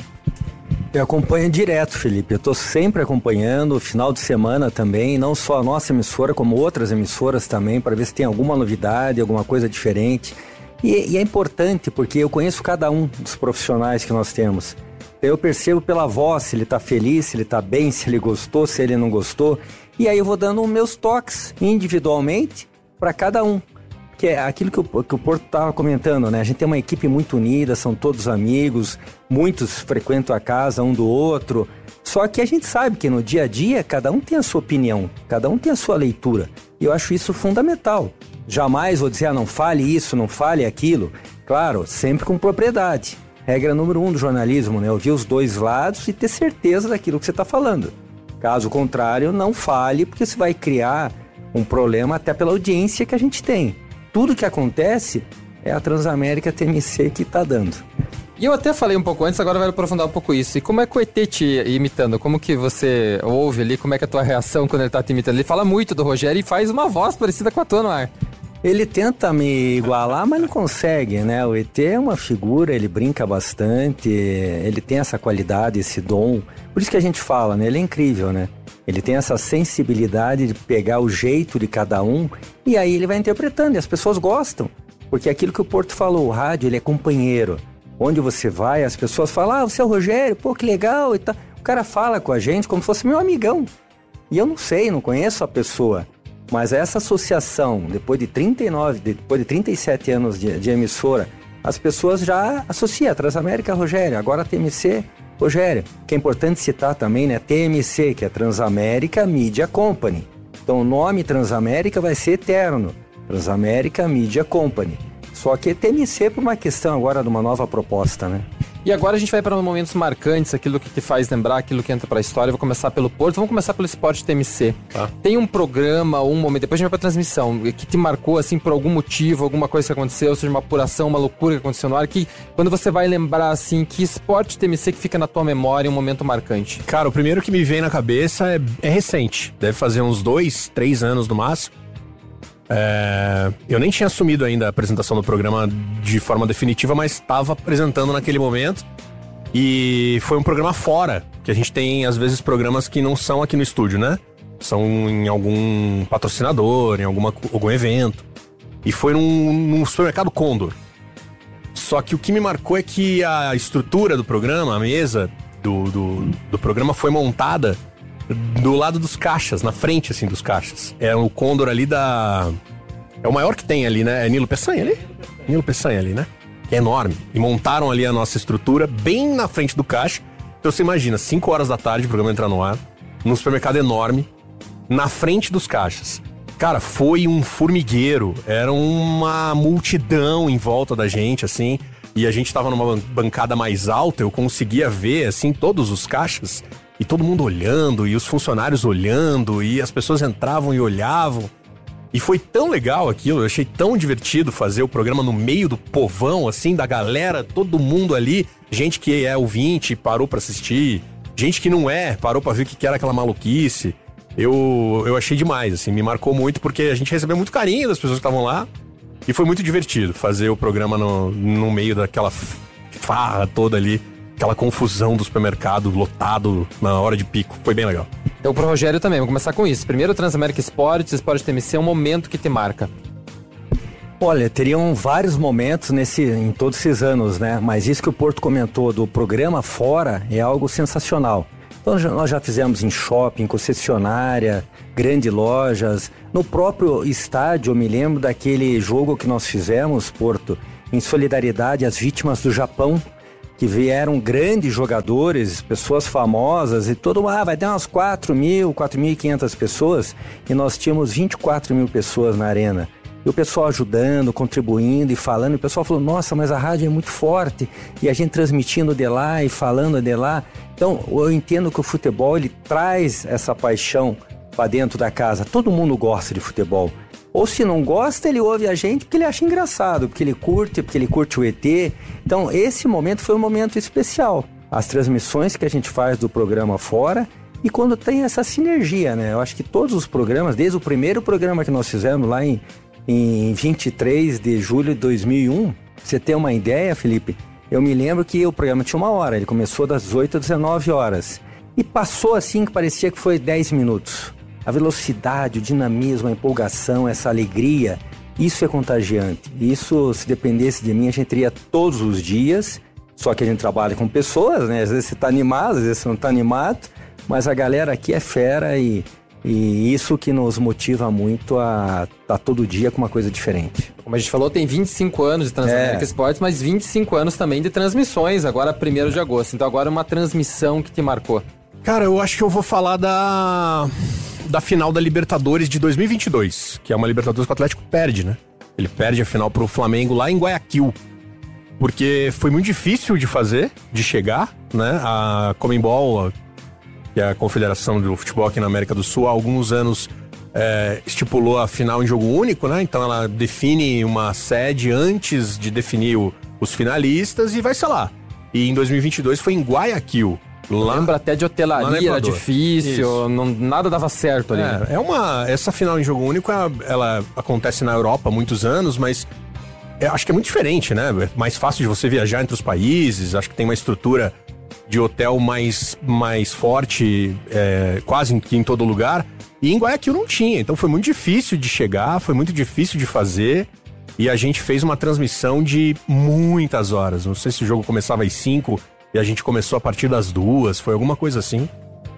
Eu acompanho direto, Felipe. Eu tô sempre acompanhando, final de semana também, não só a nossa emissora, como outras emissoras também, para ver se tem alguma novidade, alguma coisa diferente. E, e é importante, porque eu conheço cada um dos profissionais que nós temos. Eu percebo pela voz se ele está feliz, se ele está bem, se ele gostou, se ele não gostou. E aí eu vou dando meus toques individualmente para cada um. Que é aquilo que o, que o Porto estava comentando, né? A gente tem uma equipe muito unida, são todos amigos, muitos frequentam a casa um do outro. Só que a gente sabe que no dia a dia cada um tem a sua opinião, cada um tem a sua leitura. E eu acho isso fundamental. Jamais vou dizer, ah, não fale isso, não fale aquilo. Claro, sempre com propriedade. Regra número um do jornalismo, né? Ouvir os dois lados e ter certeza daquilo que você está falando. Caso contrário, não fale, porque você vai criar um problema até pela audiência que a gente tem. Tudo que acontece é a Transamérica T M C que está dando. E eu até falei um pouco antes, agora vai aprofundar um pouco isso. E como é que o E T te imitando? Como que você ouve ali? Como é que é a tua reação quando ele está te imitando? Ele fala muito do Rogério e faz uma voz parecida com a tua no ar. Ele tenta me igualar, mas não consegue, né? O E T é uma figura, ele brinca bastante, ele tem essa qualidade, esse dom. Por isso que a gente fala, né? Ele é incrível, né? Ele tem essa sensibilidade de pegar o jeito de cada um e aí ele vai interpretando e as pessoas gostam. Porque é aquilo que o Porto falou, o rádio, ele é companheiro. Onde você vai, as pessoas falam, ah, você é o Rogério, pô, que legal e tal. O cara fala com a gente como se fosse meu amigão. E eu não sei, não conheço a pessoa. Mas essa associação, depois de trinta e nove, depois de trinta e sete anos de, de emissora, as pessoas já associam a Transamérica Rogério, agora a T M C Rogério. Que é importante citar também, né? T M C, que é Transamérica Media Company. Então o nome Transamérica vai ser eterno. Transamérica Media Company. Só que T M C por uma questão agora de uma nova proposta, né? E agora a gente vai para momentos marcantes, aquilo que te faz lembrar, aquilo que entra para a história. Eu vou começar pelo Porto, vamos começar pelo Esporte T M C. Tá. Tem um programa, um momento, depois a gente vai para a transmissão, que te marcou assim por algum motivo, alguma coisa que aconteceu, seja uma apuração, uma loucura que aconteceu no ar, que quando você vai lembrar assim, que Esporte T M C que fica na tua memória, um momento marcante? Cara, o primeiro que me vem na cabeça é, é recente, deve fazer uns dois, três anos no máximo. É, eu nem tinha assumido ainda a apresentação do programa de forma definitiva, mas estava apresentando naquele momento. E foi um programa fora, que a gente tem às vezes programas que não são aqui no estúdio, né? São em algum patrocinador, em alguma, algum evento. E foi num, num supermercado Condor. Só que o que me marcou é que a estrutura do programa, a mesa do, do, do programa foi montada do lado dos caixas, na frente, assim, dos caixas. É o Condor ali da... É o maior que tem ali, né? É Nilo Peçanha ali? Nilo Peçanha ali, né? Que é enorme. E montaram ali a nossa estrutura bem na frente do caixa. Então você imagina, cinco horas da tarde o programa entrar no ar, num supermercado enorme, na frente dos caixas. Cara, foi um formigueiro. Era uma multidão em volta da gente, assim. E a gente tava numa bancada mais alta, eu conseguia ver, assim, todos os caixas. E todo mundo olhando, e os funcionários olhando, e as pessoas entravam e olhavam. E foi tão legal aquilo, eu achei tão divertido fazer o programa no meio do povão, assim, da galera, todo mundo ali. Gente que é ouvinte, parou pra assistir. Gente que não é, parou pra ver o que era aquela maluquice. eu, eu achei demais, assim, me marcou muito, porque a gente recebeu muito carinho das pessoas que estavam lá, e foi muito divertido fazer o programa no, no meio daquela farra toda ali, aquela confusão do supermercado lotado na hora de pico, foi bem legal. Então pro Rogério também, vamos começar com isso. Primeiro, Transamérica Esportes, Esporte T M C, um momento que te marca. Olha, teriam vários momentos nesse, em todos esses anos, né? Mas isso que o Porto comentou do programa fora é algo sensacional. Então nós já fizemos em shopping, concessionária, grandes lojas. No próprio estádio, eu me lembro daquele jogo que nós fizemos, Porto, em solidariedade às vítimas do Japão, que vieram grandes jogadores, pessoas famosas, e todo mundo, ah, vai ter umas quatro mil, quatro mil e quinhentas pessoas, e nós tínhamos vinte e quatro mil pessoas na arena. E o pessoal ajudando, contribuindo e falando, e o pessoal falou, nossa, mas a rádio é muito forte, e a gente transmitindo de lá e falando de lá. Então, eu entendo que o futebol, ele traz essa paixão para dentro da casa. Todo mundo gosta de futebol. Ou se não gosta, ele ouve a gente porque ele acha engraçado, porque ele curte, porque ele curte o E T. Então, esse momento foi um momento especial. As transmissões que a gente faz do programa fora, e quando tem essa sinergia, né? Eu acho que todos os programas, desde o primeiro programa que nós fizemos lá em Em vinte e três de julho de dois mil e um, você tem uma ideia, Felipe? Eu me lembro que o programa tinha uma hora, ele começou das oito às dezenove horas. E passou assim que parecia que foi dez minutos. A velocidade, o dinamismo, a empolgação, essa alegria, isso é contagiante. Isso, se dependesse de mim, a gente teria todos os dias, só que a gente trabalha com pessoas, né? Às vezes você está animado, às vezes você não está animado, mas a galera aqui é fera e... E isso que nos motiva muito a estar todo dia com uma coisa diferente. Como a gente falou, tem vinte e cinco anos de Transamérica é. Esportes, mas vinte e cinco anos também de transmissões, agora primeiro de agosto. Então agora uma transmissão que te marcou. Cara, eu acho que eu vou falar da, da final da Libertadores de dois mil e vinte e dois, que é uma Libertadores que o Atlético perde, né? Ele perde a final pro Flamengo lá em Guayaquil. Porque foi muito difícil de fazer, de chegar, né? A Conmebol, que é a Confederação do Futebol aqui na América do Sul, há alguns anos é, estipulou a final em jogo único, né? Então ela define uma sede antes de definir o, os finalistas e vai ser lá. E em dois mil e vinte e dois foi em Guayaquil. Lá, lembra até de hotelaria, era difícil, não, nada dava certo ali. É, é uma, essa final em jogo único, ela, ela acontece na Europa há muitos anos, mas é, acho que é muito diferente, né? É mais fácil de você viajar entre os países, acho que tem uma estrutura de hotel mais, mais forte, é, quase em, em todo lugar. E em Guayaquil não tinha, então foi muito difícil de chegar, foi muito difícil de fazer. E a gente fez uma transmissão de muitas horas. Não sei se o jogo começava às cinco e a gente começou a partir das duas, foi alguma coisa assim.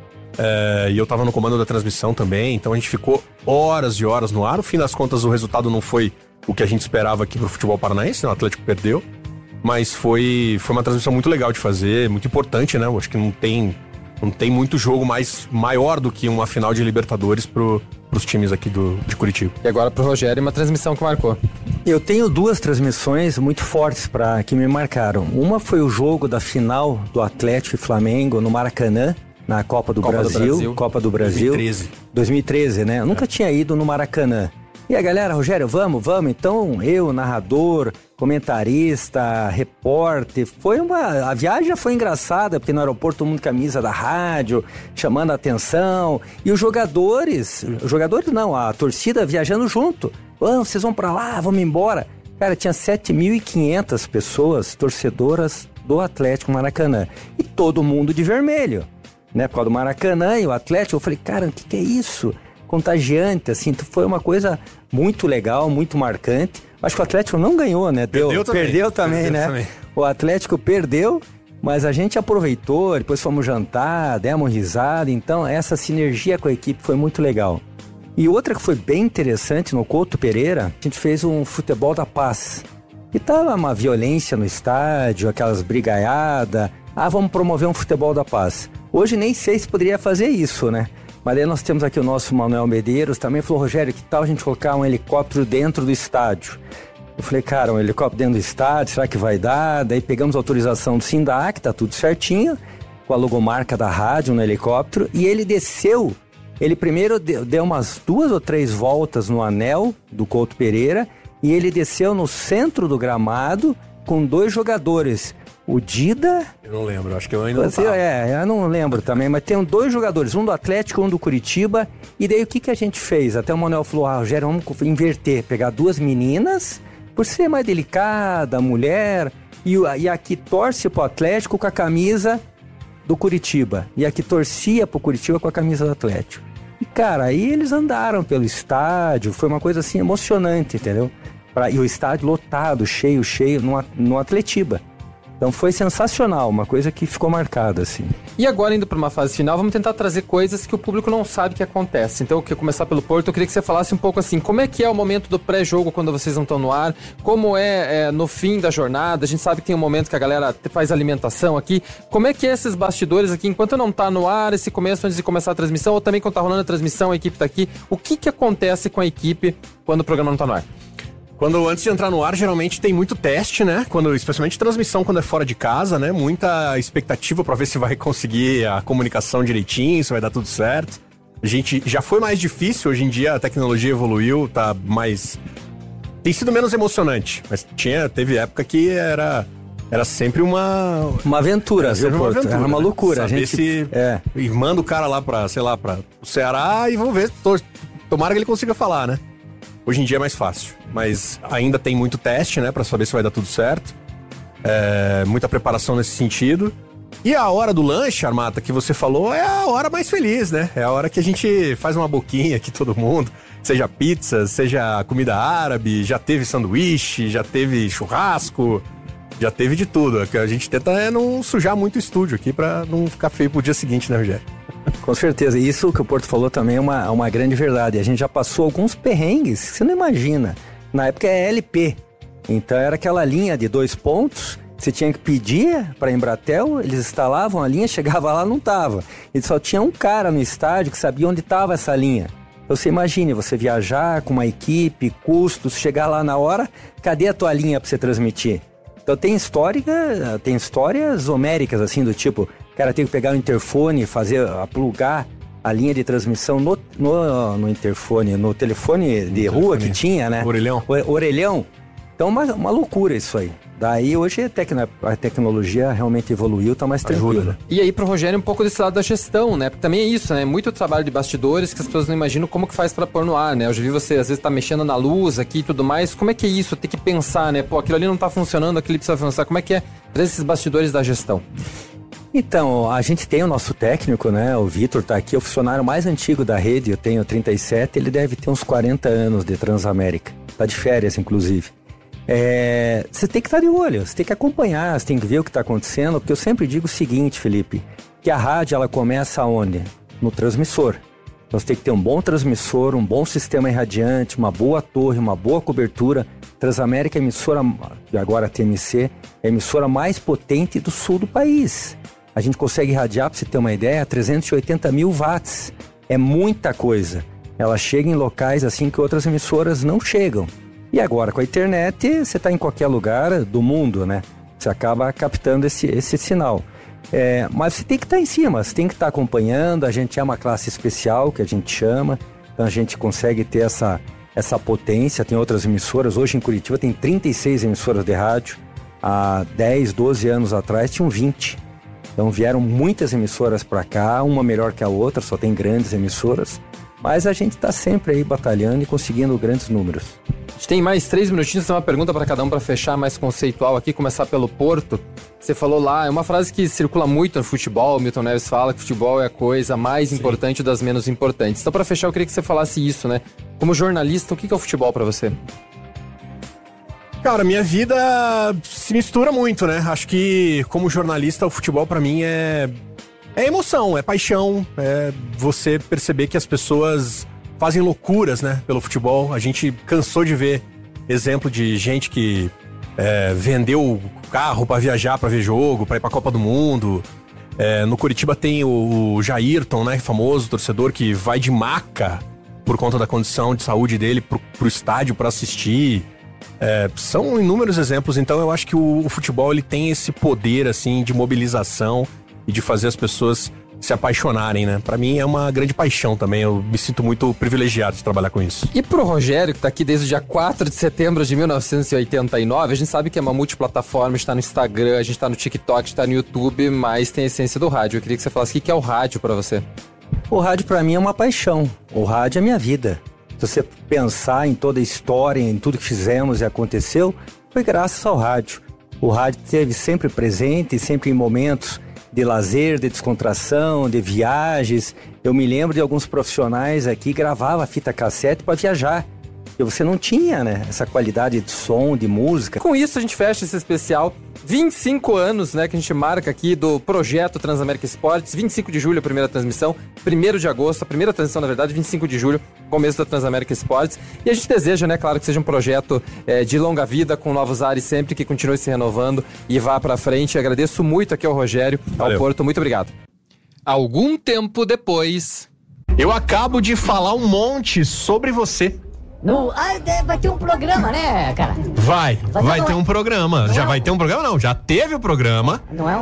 É, e eu tava no comando da transmissão também, então a gente ficou horas e horas no ar. No fim das contas, o resultado não foi o que a gente esperava aqui pro futebol paranaense, né? O Atlético perdeu. Mas foi, foi uma transmissão muito legal de fazer, muito importante, né? Eu acho que não tem, não tem muito jogo mais, maior do que uma final de Libertadores pro, pros times aqui do, de Curitiba. E agora pro Rogério, uma transmissão que marcou. Eu tenho duas transmissões muito fortes pra, que me marcaram. Uma foi o jogo da final do Atlético e Flamengo no Maracanã, na Copa do, Copa Brasil, do Brasil. Copa do Brasil. dois mil e treze. dois mil e treze, né? Eu nunca é. tinha ido no Maracanã. E a galera, Rogério, vamos, vamos. Então, eu, narrador, comentarista, repórter, foi uma... A viagem já foi engraçada, porque no aeroporto todo mundo camisa da rádio, chamando a atenção. E os jogadores, os jogadores não, a torcida viajando junto. Vamos, vocês vão pra lá, vamos embora. Cara, tinha sete mil e quinhentas pessoas, torcedoras do Atlético Maracanã. E todo mundo de vermelho, né? Por causa do Maracanã e o Atlético. Eu falei, cara, o que, que é isso? Contagiante, assim, foi uma coisa muito legal, muito marcante. Acho que o Atlético não ganhou, né? Deu, perdeu também, perdeu também perdeu né? Também. O Atlético perdeu, mas a gente aproveitou, depois fomos jantar, demos risada, então essa sinergia com a equipe foi muito legal. E outra que foi bem interessante, no Couto Pereira, a gente fez um futebol da paz. E tava uma violência no estádio, aquelas brigaiadas. Ah, vamos promover um futebol da paz. Hoje nem sei se poderia fazer isso, né? Mas aí nós temos aqui o nosso Manuel Medeiros, também falou, Rogério, que tal a gente colocar um helicóptero dentro do estádio? Eu falei, cara, um helicóptero dentro do estádio, será que vai dar? Daí pegamos a autorização do SINDAC, tá tudo certinho, com a logomarca da rádio no helicóptero, e ele desceu, ele primeiro deu, deu umas duas ou três voltas no anel do Couto Pereira, e ele desceu no centro do gramado com dois jogadores, o Dida... Eu não lembro, acho que eu ainda Você, não tava. É, eu não lembro também, mas tem dois jogadores, um do Atlético e um do Curitiba. E daí o que, que a gente fez? Até o Manuel falou, ah, Rogério, vamos inverter, pegar duas meninas, por ser mais delicada, mulher, e, e a que torce pro Atlético com a camisa do Curitiba, e a que torcia pro Curitiba com a camisa do Atlético. E, cara, aí eles andaram pelo estádio, foi uma coisa assim emocionante, entendeu? Pra, e o estádio lotado, cheio, cheio, no, no Atletiba. Então foi sensacional, uma coisa que ficou marcada, assim. E agora, indo para uma fase final, vamos tentar trazer coisas que o público não sabe que acontece. Então, eu queria começar pelo Porto, eu queria que você falasse um pouco assim, como é que é o momento do pré-jogo quando vocês não estão no ar, como é, é no fim da jornada, a gente sabe que tem um momento que a galera faz alimentação aqui, como é que é esses bastidores aqui, enquanto não tá no ar, esse começo antes de começar a transmissão, ou também quando tá rolando a transmissão, a equipe tá aqui, o que que acontece com a equipe quando o programa não tá no ar? Quando antes de entrar no ar, geralmente tem muito teste, né? Quando, especialmente transmissão quando é fora de casa, né? Muita expectativa pra ver se vai conseguir a comunicação direitinho, se vai dar tudo certo. A gente já foi mais difícil, hoje em dia a tecnologia evoluiu, tá mais... Tem sido menos emocionante, mas tinha, teve época que era... Era sempre uma... Uma aventura, viu, uma Porto? aventura, Era uma né? loucura. Saber a gente... se... É. E manda o cara lá pra, sei lá, pra o Ceará e vamos ver. Tô, tomara que ele consiga falar, né? Hoje em dia é mais fácil, mas ainda tem muito teste, né, pra saber se vai dar tudo certo. É, muita preparação nesse sentido. E a hora do lanche, Armata, que você falou, é a hora mais feliz, né? É a hora que a gente faz uma boquinha aqui, todo mundo. Seja pizza, seja comida árabe, já teve sanduíche, já teve churrasco, já teve de tudo. O que a gente tenta é não sujar muito o estúdio aqui pra não ficar feio pro dia seguinte, né, Rogério? Com certeza, isso que o Porto falou também é uma, é uma grande verdade. A gente já passou alguns perrengues que você não imagina. Na época é L P, então era aquela linha de dois pontos, você tinha que pedir para a Embratel, eles instalavam a linha, chegava lá, não tava. E só tinha um cara no estádio que sabia onde estava essa linha. Então você imagine, você viajar com uma equipe, custos, chegar lá na hora, cadê a tua linha para você transmitir? Então tem história, tem histórias homéricas assim, do tipo... Cara, tem que pegar o interfone, fazer, plugar a linha de transmissão no, no, no interfone, no telefone de no rua telefone. Que tinha, né? Orelhão. O, orelhão. Então, uma, uma loucura isso aí. Daí, hoje, a, tecno, a tecnologia realmente evoluiu, tá mais tranquilo. Ajuda. E aí, pro Rogério, um pouco desse lado da gestão, né? Porque também é isso, né? Muito trabalho de bastidores que as pessoas não imaginam como que faz pra pôr no ar, né? Eu já vi você, às vezes, tá mexendo na luz aqui e tudo mais. Como é que é isso? Tem que pensar, né? Pô, aquilo ali não tá funcionando, aquilo precisa funcionar. Como é que é trazer esses bastidores da gestão? Então, a gente tem o nosso técnico, né? O Vitor tá aqui, é o funcionário mais antigo da rede, eu tenho trinta e sete, ele deve ter uns quarenta anos de Transamérica. Tá de férias, inclusive. É, você tem que estar de olho, você tem que acompanhar, você tem que ver o que está acontecendo, porque eu sempre digo o seguinte, Felipe, que a rádio ela começa onde? No transmissor. Então você tem que ter um bom transmissor, um bom sistema irradiante, uma boa torre, uma boa cobertura. Transamérica é a emissora, e agora a T M C, é a emissora mais potente do sul do país. A gente consegue irradiar, para você ter uma ideia, trezentos e oitenta mil watts. É muita coisa. Ela chega em locais assim que outras emissoras não chegam. E agora, com a internet, você está em qualquer lugar do mundo, né? Você acaba captando esse, esse sinal. É, mas você tem que estar tá em cima, você tem que estar tá acompanhando. A gente é uma classe especial, que a gente chama. Então a gente consegue ter essa, essa potência. Tem outras emissoras. Hoje em Curitiba tem trinta e seis emissoras de rádio. Há dez, doze anos atrás tinham vinte. Então vieram muitas emissoras para cá, uma melhor que a outra, só tem grandes emissoras. Mas a gente está sempre aí batalhando e conseguindo grandes números. A gente tem mais três minutinhos, tem uma pergunta para cada um para fechar mais conceitual aqui, começar pelo Porto. Você falou lá, é uma frase que circula muito no futebol, o Milton Neves fala que futebol é a coisa mais Sim. importante das menos importantes. Então, para fechar, eu queria que você falasse isso, né? Como jornalista, o que é o futebol para você? Cara, minha vida se mistura muito, né? Acho que, como jornalista, o futebol para mim é... É emoção, é paixão, é você perceber que as pessoas fazem loucuras, né, pelo futebol. A gente cansou de ver exemplo de gente que é, vendeu o carro para viajar, para ver jogo, para ir para a Copa do Mundo. É, no Curitiba tem o, o Jairton, né, famoso torcedor que vai de maca por conta da condição de saúde dele pro, pro estádio para assistir. É, são inúmeros exemplos, então eu acho que o, o futebol ele tem esse poder assim de mobilização e de fazer as pessoas se apaixonarem, né? Pra mim é uma grande paixão também, eu me sinto muito privilegiado de trabalhar com isso. E pro Rogério, que tá aqui desde o dia quatro de setembro de mil novecentos e oitenta e nove, a gente sabe que é uma multiplataforma, a gente tá no Instagram, a gente tá no TikTok, a gente tá no YouTube, mas tem a essência do rádio. Eu queria que você falasse o que é o rádio pra você. O rádio pra mim é uma paixão, o rádio é minha vida. Se você pensar em toda a história, em tudo que fizemos e aconteceu, foi graças ao rádio. O rádio esteve sempre presente, sempre em momentos de lazer, de descontração, de viagens. Eu me lembro de alguns profissionais aqui que gravavam a fita cassete para viajar. E você não tinha, né, essa qualidade de som, de música. Com isso a gente fecha esse especial. vinte e cinco anos, né, que a gente marca aqui do projeto Transamérica Esportes. vinte e cinco de julho, a primeira transmissão. primeiro de agosto, a primeira transmissão, na verdade, vinte e cinco de julho, começo da Transamérica Esportes. E a gente deseja, né, claro, que seja um projeto é, de longa vida, com novos ares sempre, que continue se renovando e vá pra frente. Agradeço muito aqui ao Rogério, ao Valeu. Porto. Muito obrigado. Algum tempo depois... Eu acabo de falar um monte sobre você. No, ah, vai ter um programa, né, cara? Vai, Vai vai ter ter um- um programa. Não Já é um- vai ter um programa, não. Já teve o programa. Não é um